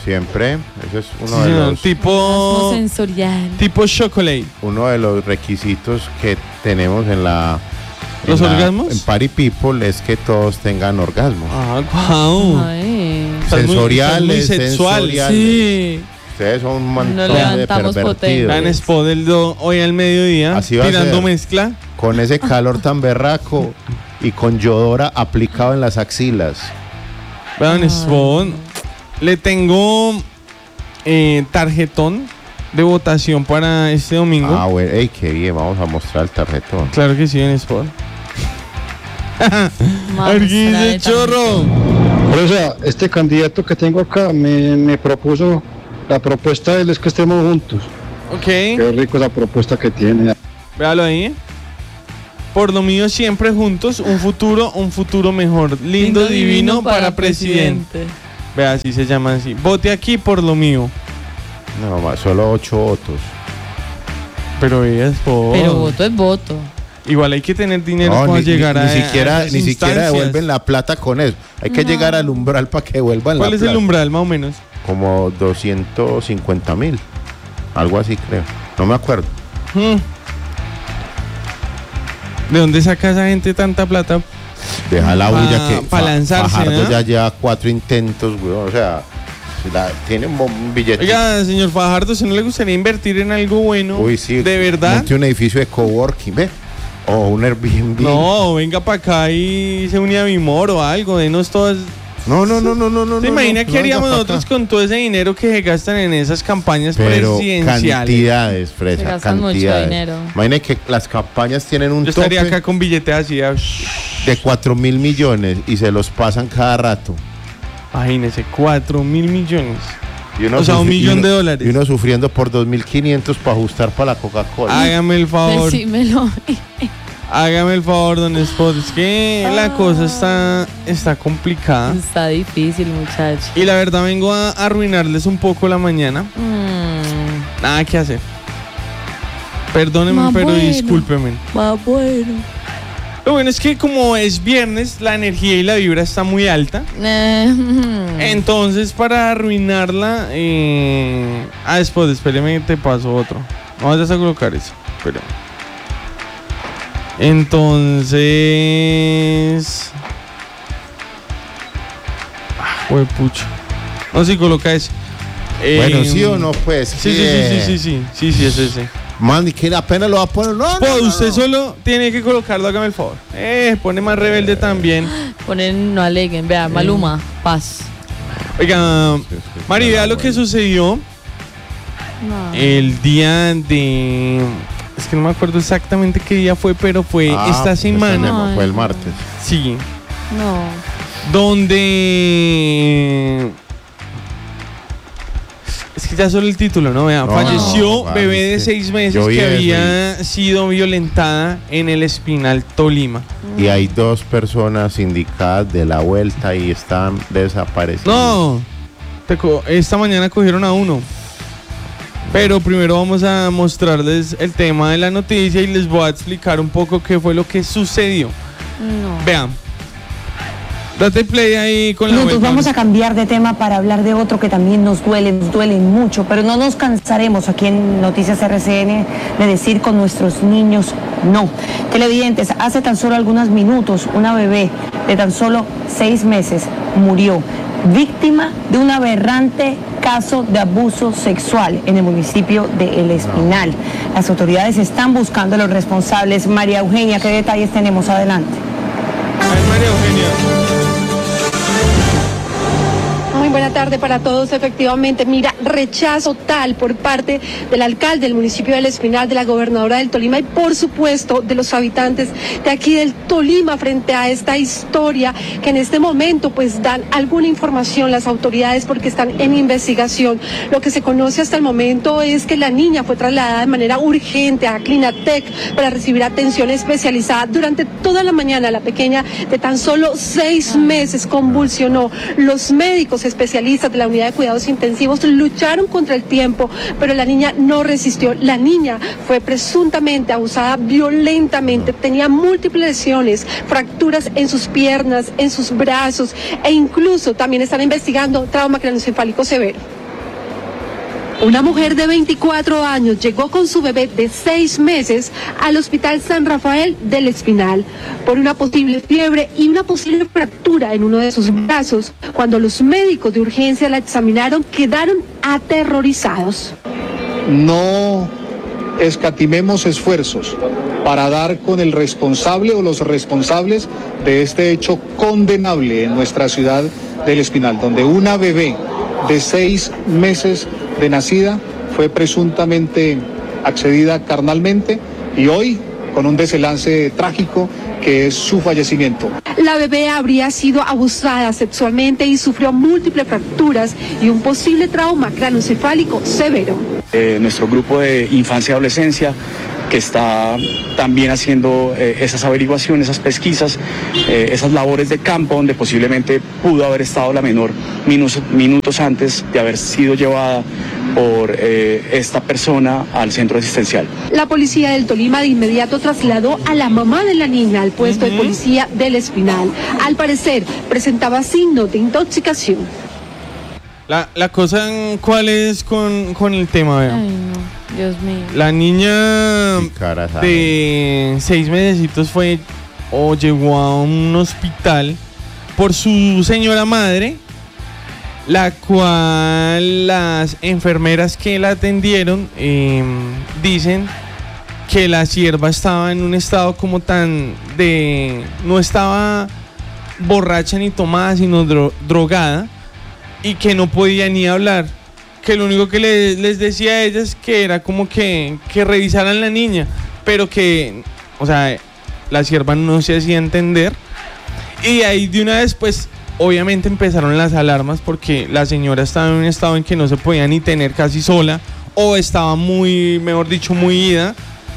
Siempre. Ese es uno Sí, de señor, los tipo sensorial. tipo chocolate. uno de los requisitos que tenemos en la en ¿Los la- orgasmos? en Party People es que todos tengan orgasmo. Ah, guau. Ay. Estás muy- Sensoriales, estás muy sexual. sensoriales. Sí. Ustedes son un montón Nos de levantamos pervertidos. Vean Spot del do hoy al mediodía, Así va a tirando ser. mezcla. Con ese calor tan berraco y con yodora aplicado en las axilas. Vean Spot. Le tengo eh, tarjetón de votación para este domingo. Ah, bueno, ey, qué bien, vamos a mostrar el tarjetón. Claro que sí, en Spot. Vamos, Aquí trae el chorro. Pero, o sea, este candidato que tengo acá me, me propuso, la propuesta de él es que estemos juntos. Ok. Qué rico esa propuesta que tiene. Véalo ahí. Por lo mío siempre juntos, un futuro, un futuro mejor. Lindo, divino, para, presidente. Vea, así se llama así. Vote aquí por lo mío. No, más, solo ocho votos. Pero veas, por... Pero voto es voto. Igual hay que tener dinero No, para ni, llegar ni- a ni siquiera, a esas ni siquiera instancias. devuelven la plata con eso. Hay que No. llegar al umbral para que devuelvan la ¿Cuál es plata. el umbral, más o menos? Como doscientos cincuenta mil. Algo así creo. No me acuerdo. Hmm. ¿De dónde saca esa gente tanta plata? Deja la Pa- bulla que pa Fa- lanzarse, Fajardo ¿no? ya lleva cuatro intentos, weón. O sea, la- tiene un, bo- un billete. Oiga, señor Fajardo, ¿si no le gustaría invertir en algo bueno? Uy, sí. ¿De verdad? Monte un edificio de coworking, ¿ve? O un Airbnb. No, venga para acá y se une a Vimor o algo, denos todas. No, no, no, no, no, no. ¿Se no, imagina no, qué no, haríamos venga pa' nosotros acá. con todo ese dinero que se gastan en esas campañas Pero presidenciales? cantidades, Se Fresa, gastan mucho cantidades. dinero. Imagina que las campañas tienen un Yo tope estaría acá con billetes así. ah, de cuatro mil millones y se los pasan cada rato. Imagínese, cuatro mil millones. Y uno O sea, un sufri- y millón uno- de dólares. Y uno sufriendo por dos mil quinientos para ajustar para la Coca-Cola. Hágame el favor. Decímelo. Hágame el favor, don Spot. Es que la cosa está, está complicada. Está difícil, muchacho. Y la verdad vengo a arruinarles un poco la mañana. Mm, Nada que hacer. Perdónenme, Ma pero bueno. discúlpenme. va bueno. Lo bueno es que como es viernes, la energía y la vibra está muy alta. Eh, mm. Entonces, para arruinarla, eh... ah, después, espéreme, te paso otro. No vayas a colocar eso. Espérame. Entonces... Ah, huepucha. No, si coloca ese. Bueno, Eh, ¿sí o no? Pues. Sí, sí, ¿qué? sí, sí, sí, sí, sí, sí, es ese. Man, y que apenas lo va a poner. No, no, Pues no, usted no. solo tiene que colocarlo, hágame el favor. Eh, pone más rebelde también. Ponen, no aleguen. Vea, Maluma, paz. Oiga, Mari, vea lo que sucedió No. el día de... Es que no me acuerdo exactamente qué día fue, pero fue Ah, esta pues, semana. tenemos, fue el martes. Sí, No. donde... Es que ya solo el título, ¿no? Vea, No, falleció no, bebé de es que seis meses yo vi que eso había sido violentada en el Espinal Tolima. Y hay dos personas indicadas de la vuelta y están desaparecidas. No, te co- esta mañana cogieron a uno. Pero primero vamos a mostrarles el tema de la noticia y les voy a explicar un poco qué fue lo que sucedió. No. Vean. Date play ahí con la Nosotros webcam. vamos a cambiar de tema para hablar de otro que también nos duele, nos duele mucho, pero no nos cansaremos aquí en Noticias R C N de decir con nuestros niños no. Televidentes, hace tan solo algunos minutos una bebé de tan solo seis meses murió, víctima de un aberrante caso de abuso sexual en el municipio de El Espinal. Las autoridades están buscando a los responsables. María Eugenia, ¿qué detalles tenemos? Adelante. Ay, María Eugenia. Muy buena tarde para todos. Efectivamente, mira, rechazo tal por parte del alcalde del municipio del Espinal, de la gobernadora del Tolima y por supuesto de los habitantes de aquí del Tolima frente a esta historia que en este momento pues dan alguna información las autoridades porque están en investigación. Lo que se conoce hasta el momento es que la niña fue trasladada de manera urgente a Clinatec para recibir atención especializada. Durante toda la mañana la pequeña de tan solo seis meses convulsionó. Los médicos especialistas de la unidad de cuidados intensivos lucharon contra el tiempo, pero la niña no resistió. La niña fue presuntamente abusada violentamente, tenía múltiples lesiones, fracturas en sus piernas, en sus brazos e incluso también están investigando trauma craneoencefálico severo. Una mujer de veinticuatro años llegó con su bebé de seis meses al Hospital San Rafael del Espinal por una posible fiebre y una posible fractura en uno de sus brazos. Cuando los médicos de urgencia la examinaron, quedaron aterrorizados. No escatimemos esfuerzos para dar con el responsable o los responsables de este hecho condenable en nuestra ciudad del Espinal, donde una bebé de seis meses de nacida fue presuntamente accedida carnalmente y hoy con un desenlace trágico que es su fallecimiento. La bebé habría sido abusada sexualmente y sufrió múltiples fracturas y un posible trauma craneoencefálico severo. Eh, nuestro grupo de infancia y adolescencia, que está también haciendo eh, esas averiguaciones, esas pesquisas, eh, esas labores de campo donde posiblemente pudo haber estado la menor minutos, minutos antes de haber sido llevada por eh, esta persona al centro asistencial. La policía del Tolima de inmediato trasladó a la mamá de la niña al puesto uh-huh. de policía del Espinal. Al parecer presentaba signos de intoxicación. La, la cosa, ¿cuál es con, con el tema? Vea. Ay, no, Dios mío. La niña de seis mesecitos fue o llegó a un hospital por su señora madre, la cual las enfermeras que la atendieron eh, dicen que la sierva estaba en un estado como tan de... no estaba borracha ni tomada, sino dro- drogada. Y que no podía ni hablar, que lo único que les, les decía a ellas que era como que, que revisaran la niña, pero que, o sea, la sierva no se hacía entender. Y ahí de una vez, pues, obviamente empezaron las alarmas porque la señora estaba en un estado en que no se podía ni tener casi sola, o estaba muy, mejor dicho, muy ida.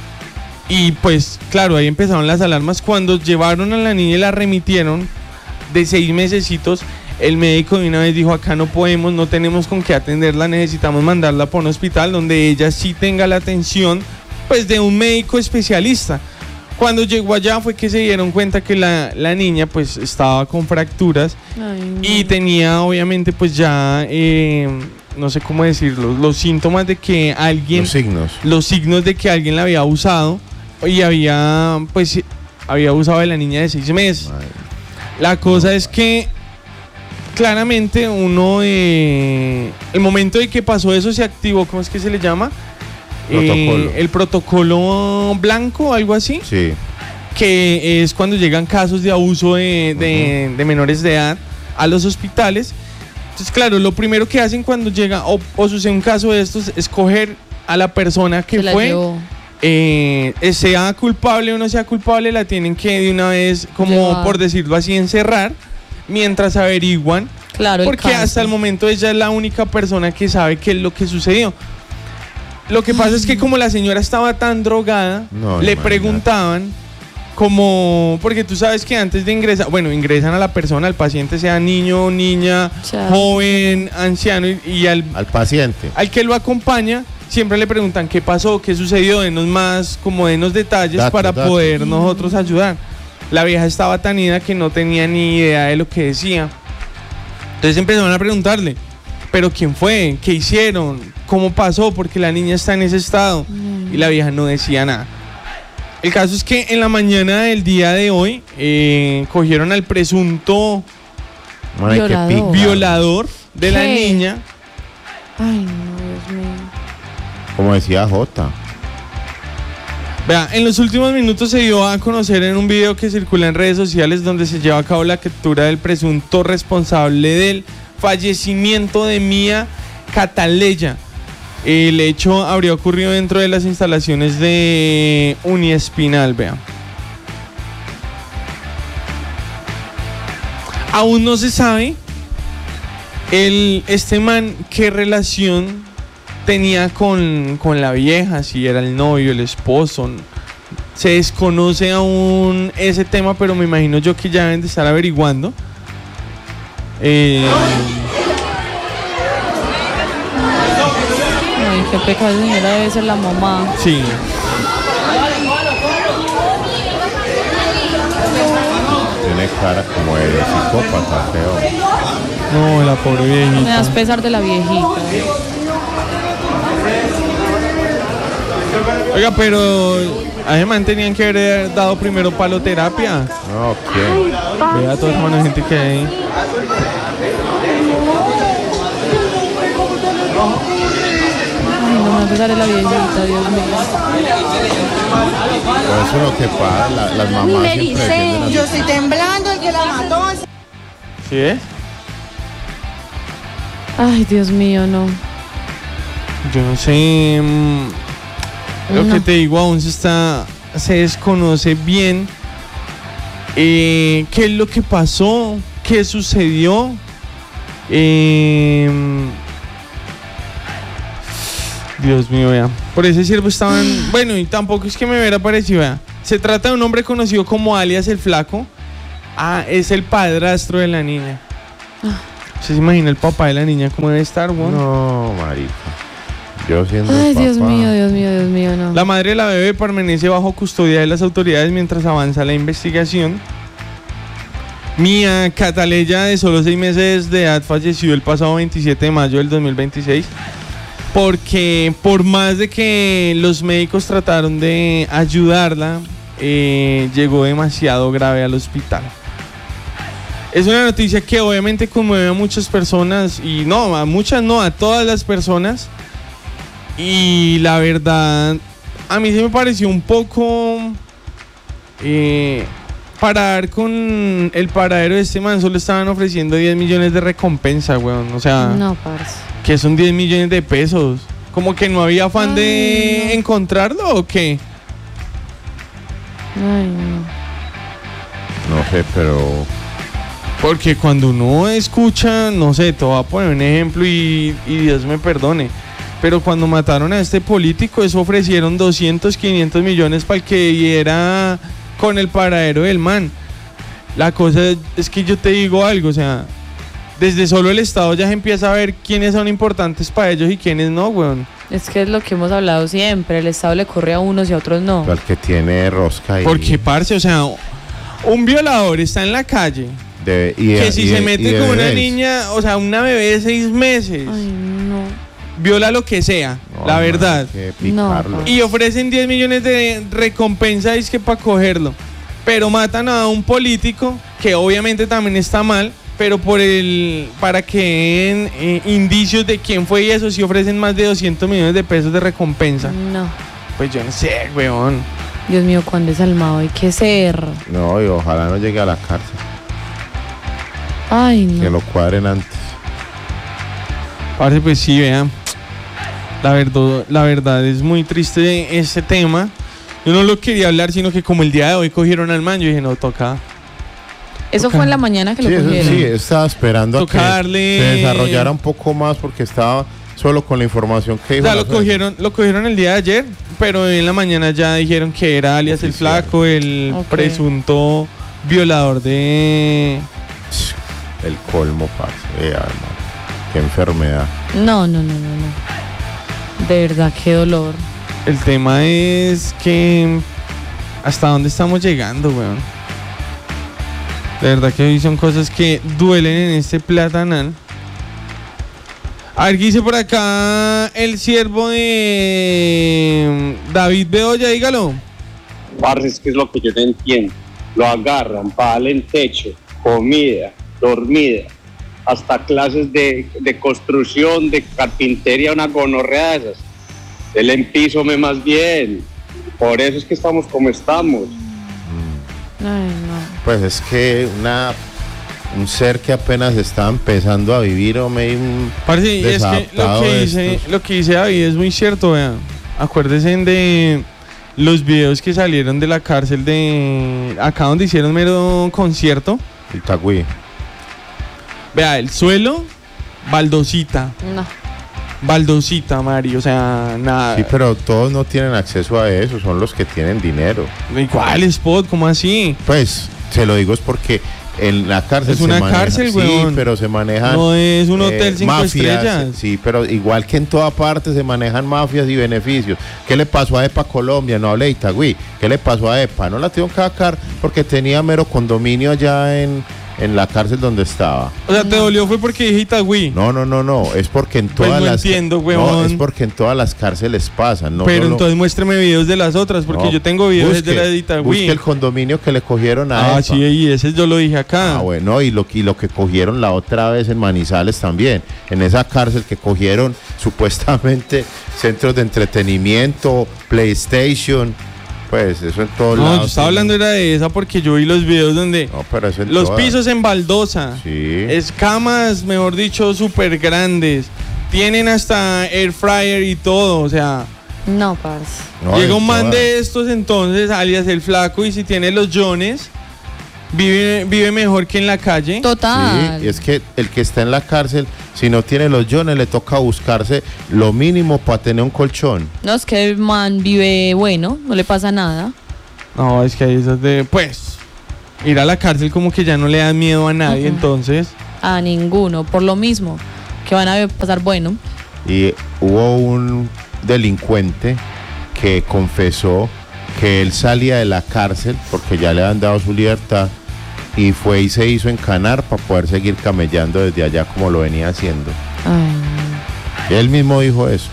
Y pues, claro, ahí empezaron las alarmas. Cuando llevaron a la niña y la remitieron de seis mesecitos, el médico de una vez dijo: acá no podemos, no tenemos con qué atenderla, necesitamos mandarla por un hospital donde ella sí tenga la atención pues de un médico especialista. Cuando llegó allá fue que se dieron cuenta que la, la niña pues estaba con fracturas. Ay, no. Y tenía obviamente pues ya eh, no sé cómo decirlo, los síntomas de que alguien, los signos los signos de que alguien la había abusado y había pues había abusado de la niña de seis meses. Ay. La cosa no, es que claramente uno, eh, el momento de que pasó eso se activó, ¿cómo es que se le llama? Protocolo. Eh, el protocolo blanco, algo así. Sí. Que es cuando llegan casos de abuso de, de, uh-huh. de menores de edad a los hospitales. Entonces, claro, lo primero que hacen cuando llega o, o sucede un caso de estos es coger a la persona que se fue, eh, sea culpable o no sea culpable, la tienen que de una vez, como Lleva. por decirlo así, encerrar. Mientras averiguan, claro, porque el hasta el momento ella es la única persona que sabe qué es lo que sucedió. Lo que pasa es que como la señora estaba tan drogada, no, le preguntaban como, porque tú sabes que antes de ingresar, bueno, ingresan a la persona, al paciente, sea niño, niña, Chao. joven, anciano, y, y al, al paciente, al que lo acompaña, siempre le preguntan qué pasó, qué sucedió, denos más, como denos detalles datos, para datos. poder nosotros ayudar. La vieja estaba tan ida que no tenía ni idea de lo que decía. Entonces empezaron a preguntarle, ¿pero quién fue? ¿Qué hicieron? ¿Cómo pasó? Porque la niña está en ese estado. Mm. Y la vieja no decía nada. El caso es que en la mañana del día de hoy eh, cogieron al presunto violador, violador de ¿Qué? la niña. Ay, no, Dios mío. Como decía Jota. Vea, en los últimos minutos se dio a conocer en un video que circula en redes sociales donde se lleva a cabo la captura del presunto responsable del fallecimiento de Mía Cataleya. El hecho habría ocurrido dentro de las instalaciones de Uniespinal, vea. Aún no se sabe el, este man qué relación tenía con, con la vieja, si era el novio, el esposo. Se desconoce aún ese tema, pero me imagino yo que ya deben de estar averiguando. Eh, Ay, qué pecado, señora, debe ser la mamá. Sí. Tiene cara como de psicópata, creo. No, la pobre viejita. Me das pesar de la viejita. Oiga, pero además tenían que haber dado primero paloterapia. Ok. Vea toda esa mano de gente que hay. Ay, no me empezaré la viejita, Dios mío. Pero eso es lo que pasa, la- las mamás Me siempre dice, defienden a yo sus- estoy temblando, el que la mató. ¿Sí es? Ay, Dios mío, no. Yo no sé. mm, Lo No. que te digo, aún se está. Se desconoce bien eh, qué es lo que pasó, qué sucedió. Eh, Dios mío, vea. Por ese siervo estaban. Bueno, y tampoco es que me hubiera parecido, vea. Se trata de un hombre conocido como alias el Flaco. Ah, es el padrastro de la niña. ¿Usted se imagina el papá de la niña cómo debe estar, weón? No, marica. Yo siendo Ay, el Dios papá. mío, Dios mío, Dios mío, no. La madre de la bebé permanece bajo custodia de las autoridades mientras avanza la investigación. Mía Cataleya, de solo seis meses de edad, falleció el pasado veintisiete de mayo del dos mil veintiséis. Porque por más de que los médicos trataron de ayudarla, eh, llegó demasiado grave al hospital. Es una noticia que obviamente conmueve a muchas personas, y no, a muchas no, a todas las personas. Y la verdad, a mí se me pareció un poco eh, parar con el paradero de este man. Solo estaban ofreciendo diez millones de recompensa, weón. O sea, No, parce. que son diez millones de pesos. Como que no había afán de Ay, no. encontrarlo, ¿o qué? Ay, no. No sé, pero. Porque cuando uno escucha, no sé, te voy a poner un ejemplo y, y Dios me perdone, pero cuando mataron a este político, eso ofrecieron doscientos, quinientos millones para el que diera con el paradero del man. La cosa es que yo te digo algo, o sea, desde solo el Estado ya se empieza a ver quiénes son importantes para ellos y quiénes no, weón. Es que es lo que hemos hablado siempre. El Estado le corre a unos y a otros no. Al que tiene rosca y. Porque, parce, o sea, un violador está en la calle. de- y- Que si y- se y mete de con una bebés. niña, o sea, una bebé de seis meses, Ay, no. viola lo que sea, No, la man, verdad. hay que No, picarlo. pa. Y ofrecen diez millones de recompensa, es que para cogerlo. Pero matan a un político, que obviamente también está mal, pero por el para que den eh, indicios de quién fue y eso, sí ofrecen más de doscientos millones de pesos de recompensa. No. Pues yo no sé, weón. Dios mío, cuán desalmado hay que ser. No, y ojalá no llegue a la cárcel. Ay, Que no. lo cuadren antes. Parce, pues sí, vean. La verdad, la verdad es muy triste ese tema. Yo no lo quería hablar, sino que como el día de hoy cogieron al man, yo dije, no, toca. Eso Toca. fue en la mañana que Sí, lo eso cogieron. sí, estaba esperando a Toca que darle- se desarrollara un poco más porque estaba solo con la información que O iba sea, a lo cogieron, lo cogieron el día de ayer, pero en la mañana ya dijeron que era alias el Oficial. Flaco, el Ok. presunto violador de... el colmo, parce. Vea, hermano, qué enfermedad. No, no, no, no, no. De verdad, qué dolor. El tema es que... ¿Hasta dónde estamos llegando, weón? De verdad que hoy son cosas que duelen en este platanal. A ver, ¿qué dice por acá el siervo de David Bedoya? Dígalo. Parce, es que es lo que yo no entiendo. Lo agarran para darle en techo, comida, dormida, hasta clases de, de construcción, de carpintería, una gonorrea de esas. Él empízome más bien. Por eso es que estamos como estamos. Ay, no. Pues es que una un ser que apenas está empezando a vivir, hombre, un Parce, y es que lo desadaptado que, de dice, estos. lo que dice David es muy cierto, vean. Acuérdense de los videos que salieron de la cárcel de acá donde hicieron mero concierto. Itagüí. Vea, el suelo, baldosita. No. Baldosita, Mari, o sea, nada. Sí, pero todos no tienen acceso a eso, son los que tienen dinero. ¿Y cuál spot? ¿Cómo así? Pues, se lo digo es porque en la cárcel Es se una maneja- cárcel, sí, weón. pero se manejan No es un hotel cinco mafias, estrellas. sí, pero igual que en toda parte se manejan mafias y beneficios. ¿Qué le pasó a EPA Colombia? No hablé de Itagüí. ¿Qué le pasó a EPA? No la tuvieron que sacar porque tenía mero condominio allá en, en la cárcel donde estaba. O sea, ¿te dolió fue porque dije Itagüí? No, no, no, no, es porque en Pues todas no las entiendo, no, huevón. es porque en todas las cárceles pasan, no Pero solo- entonces muéstrame videos de las otras, porque No, yo tengo videos busque, de la de Itagüí. busque el condominio que le cogieron a Ah, Epa. sí, y ese yo lo dije acá. Ah, bueno, y lo, y lo que cogieron la otra vez en Manizales también, en esa cárcel que cogieron supuestamente centros de entretenimiento, PlayStation, pues eso en todos No, lados. yo estaba hablando era de esa porque yo vi los videos donde No, pero eso en los todas. pisos en baldosa, Sí. escamas, mejor dicho, súper grandes, tienen hasta air fryer y todo, o sea, No, parce. No, llega en un man todas. de estos entonces, alias el flaco, y si tiene los jones, vive, vive mejor que en la calle. Total. Sí, y es que el que está en la cárcel, si no tiene los yones, le toca buscarse lo mínimo para tener un colchón. No, es que el man vive bueno, no le pasa nada. No, es que hay esas de, pues, ir a la cárcel como que ya no le dan miedo a nadie, Ujú. entonces. A ninguno, por lo mismo, que van a pasar bueno. Y hubo un delincuente que confesó que él salía de la cárcel porque ya le han dado su libertad y fue y se hizo encanar para poder seguir camellando desde allá como lo venía haciendo. Ay. Él mismo dijo eso.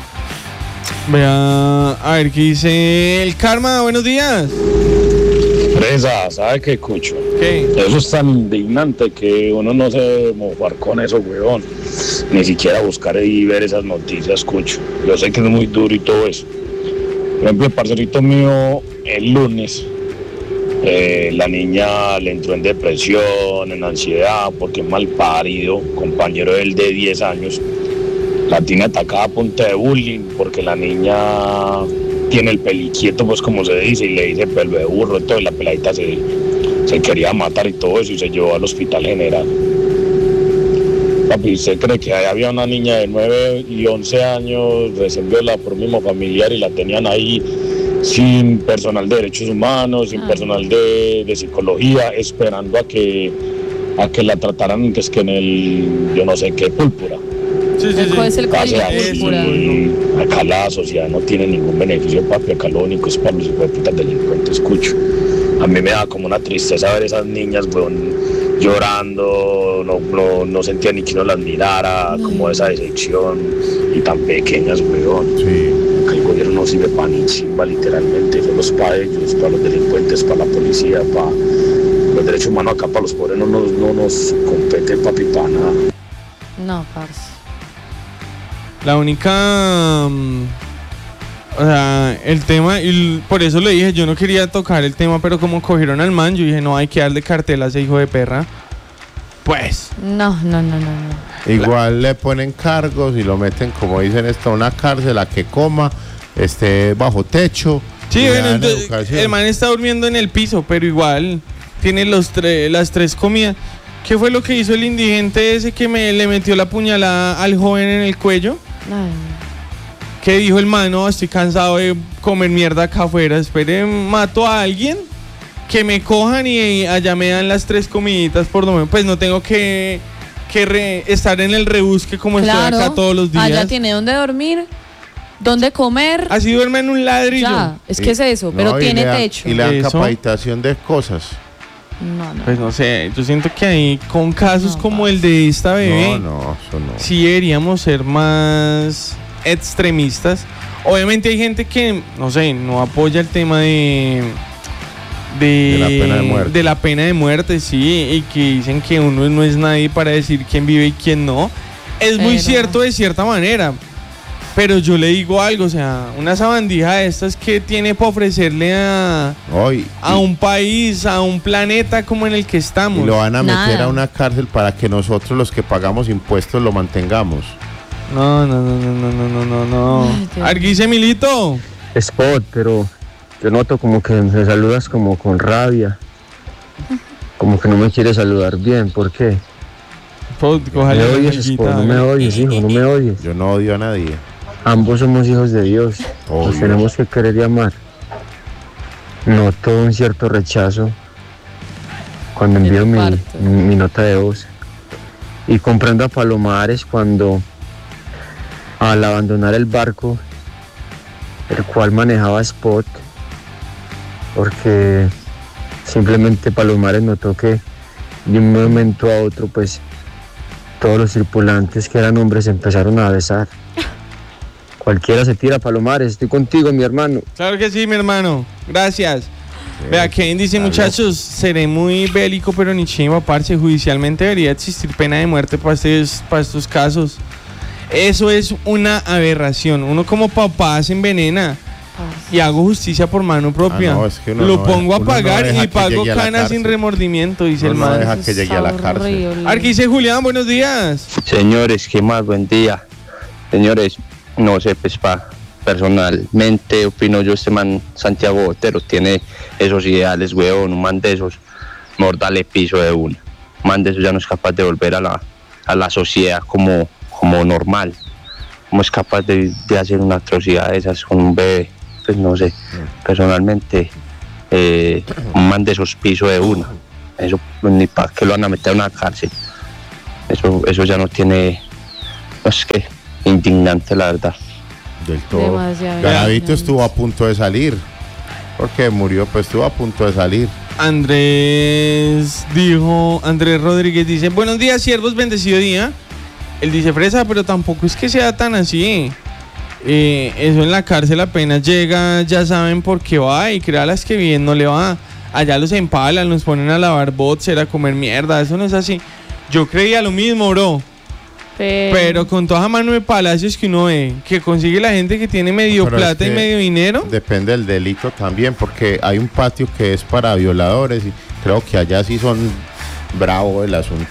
Vea, a ver qué dice el Karma, buenos días. Presa, ¿sabe qué, Cucho? ¿Qué? Eso es tan indignante que uno no se debe mofar con eso, weón. Ni siquiera buscar y ver esas noticias, Cucho. Yo sé que es muy duro y todo eso. Por ejemplo, el parcerito mío, el lunes, eh, la niña le entró en depresión, en ansiedad, porque es mal parido, compañero de él de diez años. La tiene atacada a punta de bullying, porque la niña tiene el peliquieto, pues como se dice, y le dice pelo de burro, todo, y la peladita se, se quería matar y todo eso, y se llevó al hospital general. Papi, ¿usted cree que ahí había una niña de nueve y once años recién violada por un mismo familiar y la tenían ahí sin personal de derechos humanos, sin personal de, de psicología, esperando a que a que la trataran que es que en el, yo no sé qué, púrpura? Sí, sí, sí. Es el Pase código así, púrpura. acá la sociedad no tiene ningún beneficio, papi, acá lo único es para los hijueputas delincuentes, escucho. A mí me da como una tristeza ver esas niñas, weón, llorando, no, no, no sentía ni que no las mirara, como esa decepción, y tan pequeñas, weón. Sí. Acá el gobierno no sirve para ni chimba, literalmente, solo es para ellos, para los delincuentes, para la policía, para los derechos humanos acá, para los pobres no nos, no nos compete, papi, para nada. No, parce. La única, mm, o sea, el tema, y l- por eso le dije, yo no quería tocar el tema, pero como cogieron al man, yo dije, no, hay que darle cartel a ese hijo de perra. Pues, No, no, no, no, no. Igual le ponen cargos y lo meten, como dicen esto, a una cárcel a que coma, esté bajo techo. sí, y le bueno, dan entonces, educación. el man está durmiendo en el piso, pero igual tiene los tre- las tres comidas. ¿Qué fue lo que hizo el indigente ese que me le metió la puñalada al joven en el cuello? Ay. ¿Qué dijo el man? No, estoy cansado de comer mierda acá afuera. Espere, mato a alguien, que me cojan y allá me dan las tres comiditas por lo menos. Pues no tengo que, que re- estar en el rebusque como Claro, estoy acá todos los días. allá tiene donde dormir, donde comer. Así duerme en un ladrillo. Ya, es que es eso, No, pero y tiene le dan- techo. Y le dan Eso. capacitación de cosas. No, no. Pues no sé, yo siento que ahí con casos No, como el de esta bebé, No, no, eso no. sí deberíamos ser más extremistas. Obviamente hay gente que, no sé, no apoya el tema de... De, De la pena de muerte. de la pena de muerte, sí, y que dicen que uno no es nadie para decir quién vive y quién no. Es muy Pero- cierto de cierta manera, pero yo le digo algo, o sea, una sabandija de estas que tiene para ofrecerle a, Hoy, a un país, a un planeta como en el que estamos. y lo van a meter Nada. a una cárcel para que nosotros los que pagamos impuestos lo mantengamos. No, no, no, no, no, no, no, no. Ay, Dios. Arguice Milito. Spot, pero yo noto como que me saludas como con rabia. Como que no me quieres saludar bien, ¿por qué? Pues, ¿Me cójale la oyes, nalguita, Spot? No me hágale. oyes, hijo, no me oyes. Yo no odio a nadie. Ambos somos hijos de Dios. Nos Obvio. tenemos que querer y amar. Noto un cierto rechazo cuando De envío tu mi, parte. mi- mi nota de voz. Y comprendo a Palomares cuando, al abandonar el barco, el cual manejaba Spot, porque simplemente Palomares notó que de un momento a otro, pues todos los tripulantes que eran hombres se empezaron a besar. Cualquiera se tira, Palomares, estoy contigo, mi hermano. Claro que sí, mi hermano. Gracias. Sí, Vea, Kevin dice, muchachos, seré muy bélico, pero ni chimba, parce, judicialmente debería existir pena de muerte para estos, para estos casos. Eso es una aberración. Uno como papá se envenena y hago justicia por mano propia. Ah, no, es que uno Lo no pongo deja, a pagar no y pago canas sin remordimiento, dice uno el man. No deja que llegue a la cárcel. Aquí dice Julián, buenos días. Señores, ¿qué más? Buen día. Señores, no sé, pues pa, personalmente opino yo, este man Santiago Botero tiene esos ideales, weón, un man de esos, mejor dale piso de una. Un man de esos ya no es capaz de volver a la, a la sociedad como, como normal. ¿Cómo es capaz de, de hacer una atrocidad de esas con un bebé? Pues no sé, personalmente, eh, un man de esos piso de una. Eso ni para que lo van a meter a una cárcel. Eso, eso ya no tiene, no es que, indignante la verdad. Del todo. Garavito estuvo a punto de salir. Porque murió, pues estuvo a punto de salir. Andrés dijo, Andrés Rodríguez dice, buenos días, siervos, bendecido día. Él dice, fresa, pero tampoco es que sea tan así. Eh, eso en la cárcel apenas llega, ya saben por qué va, y créalas que bien no le va. Allá los empalan, los ponen a lavar boxer, a comer mierda, eso no es así. Yo creía lo mismo, bro. Pero, pero con toda mano de palacios que uno ve, que consigue la gente que tiene medio pero plata es y medio dinero. Depende del delito también, porque hay un patio que es para violadores y creo que allá sí son bravos el asunto.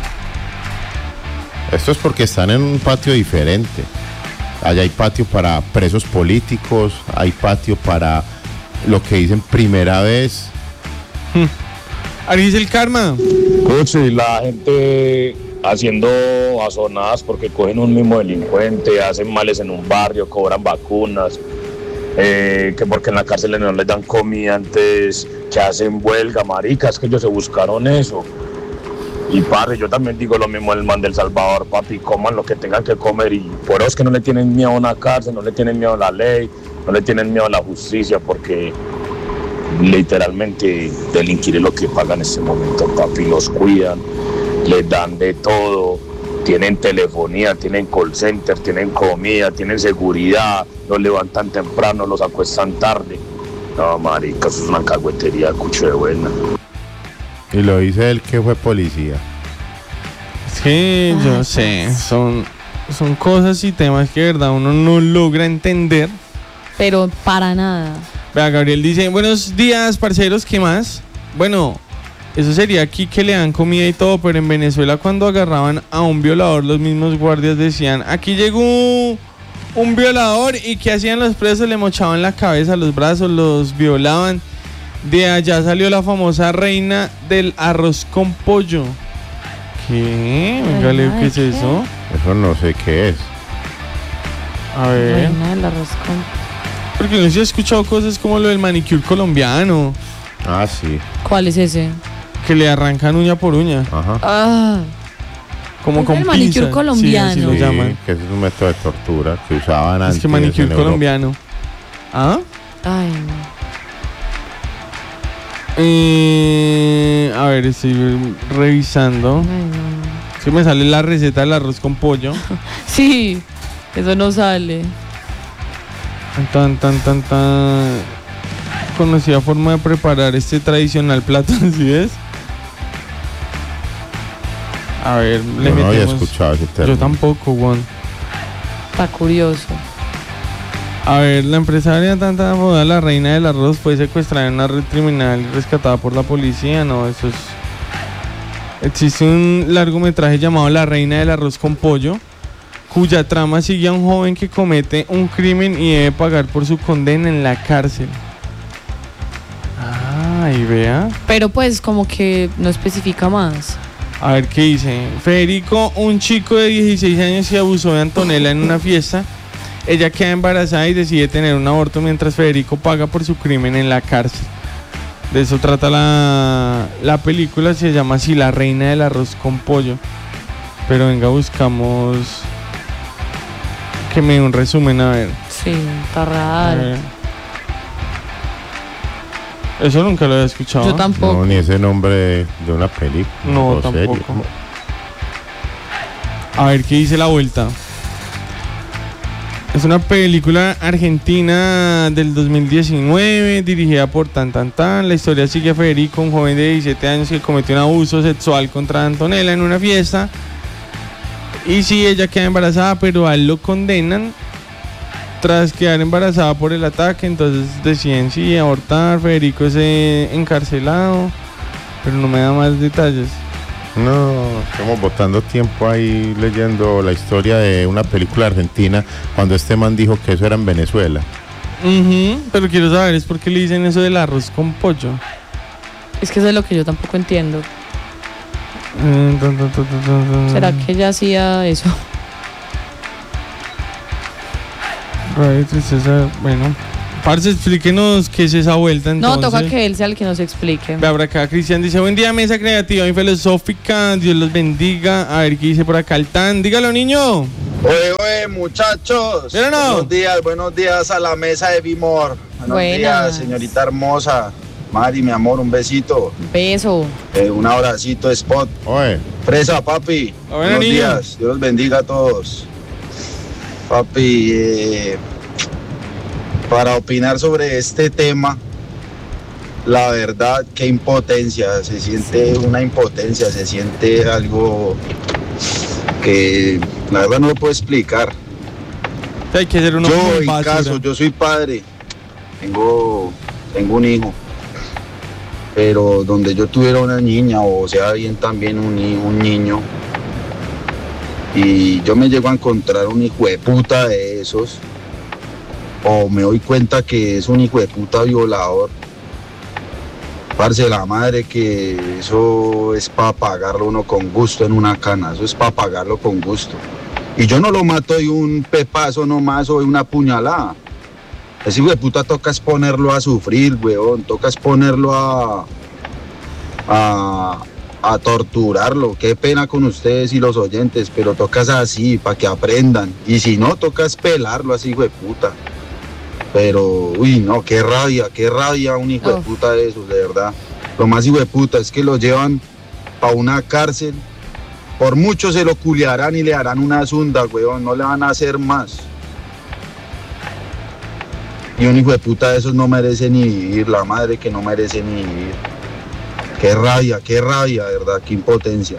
Esto es porque están en un patio diferente. Allá hay patio para presos políticos, hay patio para lo que dicen primera vez. Ahí dice el karma. Coche, la gente haciendo azonadas porque cogen un mismo delincuente, hacen males en un barrio, cobran vacunas, eh, que porque en la cárcel no les dan comida, antes que hacen huelga, maricas, que ellos se buscaron eso. Y padre, yo también digo lo mismo el man del Salvador, papi, coman lo que tengan que comer, y por eso es que no le tienen miedo a una cárcel, no le tienen miedo a la ley, no le tienen miedo a la justicia, porque literalmente delinquir es lo que pagan en este momento, papi, los cuidan, les dan de todo, tienen telefonía, tienen call center, tienen comida, tienen seguridad, los levantan temprano, los acuestan tarde. No, marica, eso es una cagüetería, cucho de buena. Y lo dice él que fue policía. Es que yo ah, sé, son, son cosas y temas que de verdad uno no logra entender. Pero para nada. Vea, Gabriel dice, buenos días, parceros, ¿qué más? Bueno, eso sería aquí que le dan comida y todo, pero en Venezuela cuando agarraban a un violador, los mismos guardias decían, aquí llegó un, un violador, y ¿qué hacían los presos? Le mochaban la cabeza, los brazos, los violaban. De allá salió la famosa reina del arroz con pollo. ¿Qué? Venga, Leo, ¿qué es eso? Eso no sé qué es. A ver. Reina del arroz con... Porque no sé si he escuchado cosas como lo del manicure colombiano. Ah, sí. ¿Cuál es ese? Que le arrancan uña por uña. Ajá. Ah. Como con el manicure pinza. colombiano. Sí, así lo Sí, llaman. que ese es un método de tortura que usaban antes. Es que manicure en colombiano. ¿Ah? Ay, no. Eh, a ver, estoy revisando. Ay, no. Es que me sale la receta del arroz con pollo. Sí, eso no sale. Tan, tan, tan, tan. Conocida forma de preparar este tradicional plato, ¿sí ves? A ver, Yo le no metemos. había escuchado ese término. Yo tampoco, Juan. Está curioso. A ver, la empresaria tanta boda, la reina del arroz, fue secuestrada en una red criminal y rescatada por la policía. No, eso es... Existe un largometraje llamado La reina del arroz con pollo, cuya trama sigue a un joven que comete un crimen y debe pagar por su condena en la cárcel. Ah, y vea. Pero pues como que no especifica más. A ver qué dice. Federico, un chico de dieciséis años que abusó de Antonella en una fiesta. Ella queda embarazada y decide tener un aborto mientras Federico paga por su crimen en la cárcel. De eso trata la, la película, se llama así, La reina del arroz con pollo. Pero venga, buscamos que me dé un resumen, a ver. Sí, está raro. Eso nunca lo había escuchado. Yo tampoco. No, ni ese nombre de, de una película. No, o tampoco. serie. A ver, ¿qué dice la vuelta? Es una película argentina del dos mil diecinueve, dirigida por Tan Tan Tan. La historia sigue a Federico, un joven de diecisiete años que cometió un abuso sexual contra Antonella en una fiesta. Y sí, ella queda embarazada, pero a él lo condenan tras quedar embarazada por el ataque. Entonces deciden sí abortar. Federico es eh, encarcelado, pero no me da más detalles. No, estamos botando tiempo ahí leyendo la historia de una película argentina cuando este man dijo que eso era en Venezuela. Uh-huh, pero quiero saber es por qué le dicen eso del arroz con pollo. Es que eso es lo que yo tampoco entiendo. Mm, dun, dun, dun, dun, dun. ¿Será que ella hacía eso? Ay, tristeza. Bueno, parce, explíquenos qué es esa vuelta entonces. No, toca que él sea el que nos explique. Ve por acá, Cristian dice, buen día, mesa creativa y filosófica, Dios los bendiga. A ver qué dice por acá el Tan. Dígalo, niño. Oye, oye, muchachos. ¿Pero no? Buenos días, buenos días a la mesa de Bimor. Buenos Buenas. días, señorita hermosa. Mari, mi amor, un besito. Beso. Eh, un abracito, Spot. Oye. Presa, papi. Bueno, buenos niño. días. Dios los bendiga a todos. Papi, eh, para opinar sobre este tema, la verdad, qué impotencia. Se siente una impotencia, se siente algo que la verdad no lo puedo explicar. Hay que hacer uno Yo, muy en basura. caso, yo soy padre, tengo, tengo un hijo, pero donde yo tuviera una niña, o sea bien también un, ni- un niño, y yo me llego a encontrar un hijo de puta de esos, o me doy cuenta que es un hijo de puta violador, parce, la madre, que eso es para pagarlo uno con gusto en una cana, eso es para pagarlo con gusto. Y yo no lo mato de un pepazo nomás o de una puñalada. Ese hijo de puta toca es ponerlo a sufrir, weón, toca es ponerlo a, a, a torturarlo. Qué pena con ustedes y los oyentes, pero tocas así para que aprendan. Y si no, tocas pelarlo así, hijo de puta. Pero, uy, no, qué rabia, qué rabia un hijo Oh. de puta de esos, de verdad. Lo más hijo de puta es que lo llevan a una cárcel. Por mucho se lo culiarán y le harán una zunda, weón, no le van a hacer más. Y un hijo de puta de esos no merece ni vivir, la madre que no merece ni vivir. Qué rabia, qué rabia, de verdad, qué impotencia.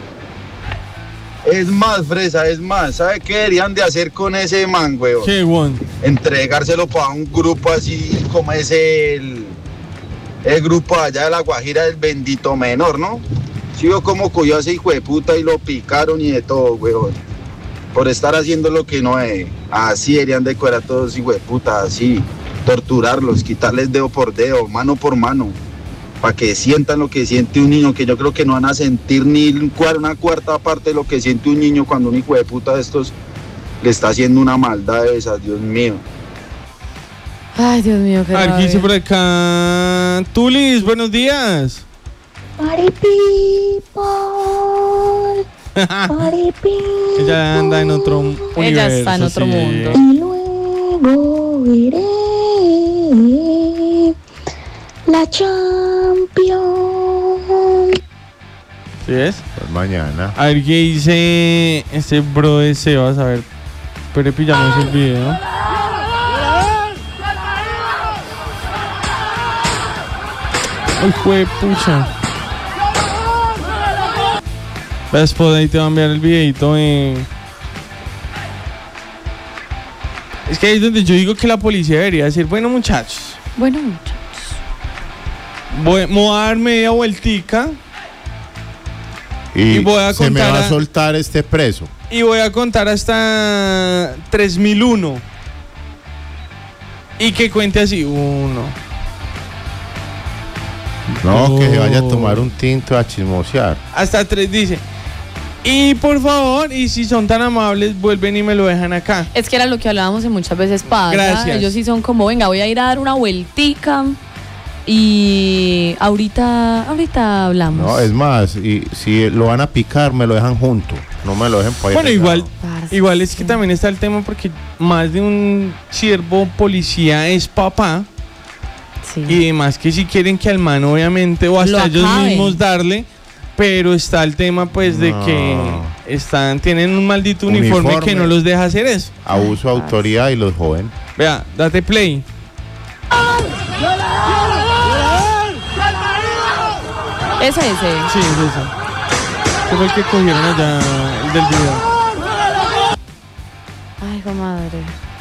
Es más, Fresa, es más, ¿sabe qué deberían de hacer con ese man, weón? ¿Qué, weón? Entregárselo para un grupo así como es el, el grupo allá de La Guajira del Bendito Menor, ¿no? Sí vio cómo cogió a ese hijo de puta y lo picaron y de todo, weón. Por estar haciendo lo que no es. Así deberían decorar a todos, hijo de puta, así. Torturarlos, quitarles dedo por dedo, mano por mano. Para que sientan lo que siente un niño, que yo creo que no van a sentir ni una cuarta parte de lo que siente un niño cuando un hijo de puta de estos le está haciendo una maldad de esas, Dios mío. Ay, Dios mío, qué A ver qué dice rabia. por acá. Tulis, buenos días. Party people, party people. Ella anda en otro universo. Ella está en otro sí. mundo. Y luego iré la Champions. ¿Sí es? Pues mañana. A ver qué dice este bro de Sebas. A ver, pero pillamos el video. Ay, fue pucha. Después ahí te va a enviar el videito. Eh. Es que ahí es donde yo digo que la policía debería decir, bueno muchachos, Bueno, muchachos. voy, me voy a dar media vueltica Y, Y voy a se me contar va a a- soltar este preso. y voy a contar hasta tres mil uno. Y que cuente así, uno. No, que se vaya a Oh. tomar un tinto a chismosear. Hasta tres dice. Y por favor, y si son tan amables, vuelven y me lo dejan acá. Es que era lo que hablábamos en muchas veces pasa. Gracias. Ellos sí son como, venga, voy a ir a dar una vueltica y ahorita, ahorita hablamos. No, es más, y si lo van a picar, me lo dejan junto. No me lo dejen por ahí Bueno, pegado. igual, igual es que también está el tema porque más de un siervo policía es papá. Sí. Y demás que si quieren que al man obviamente o hasta Lo ellos acaben. mismos darle, pero está el tema pues de No. que están tienen un maldito uniforme, Uniforme. que no los deja hacer eso. Abuso de autoridad y los jóvenes. Vea, date play. Ese, ese. Sí, es eso. Ese fue el que cogieron allá, el del video. Ay, comadre.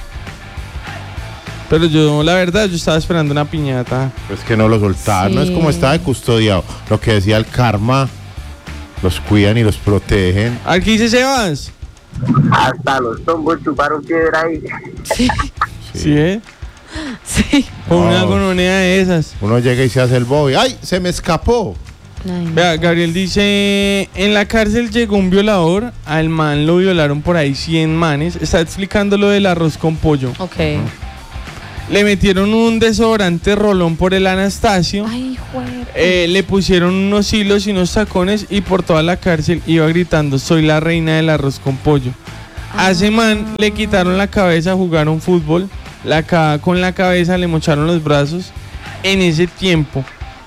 Pero yo, la verdad, yo estaba esperando una piñata. Es que no lo soltaron, no es Sí. como está de custodiado. Lo que decía el karma, los cuidan y los protegen. Aquí dice Sebas. Hasta los tombos chuparon piedra ahí. Sí. ¿Sí, eh? Sí. Con No. una gononea de esas. Uno llega y se hace el boy. ¡Ay! Se me escapó. Ay, no. Vea, Gabriel dice, en la cárcel llegó un violador, al man lo violaron por ahí cien manes. Está explicando lo del arroz con pollo. Ok. Le metieron un desodorante rolón por el Anastasio. Ay, juego. Eh, le pusieron unos hilos y unos tacones y por toda la cárcel iba gritando, soy la reina del arroz con pollo. A ese man le quitaron la cabeza, jugaron fútbol, la ca- con la cabeza le mocharon los brazos. En ese tiempo,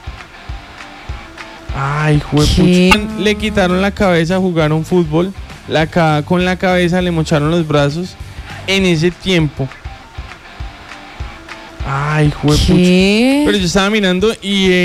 ay, ¿Qué? juepucha, le quitaron la cabeza, jugaron fútbol, la ca- con la cabeza le mocharon los brazos. En ese tiempo, ay, juepucha. ¿Qué? Pero yo estaba mirando y... eh,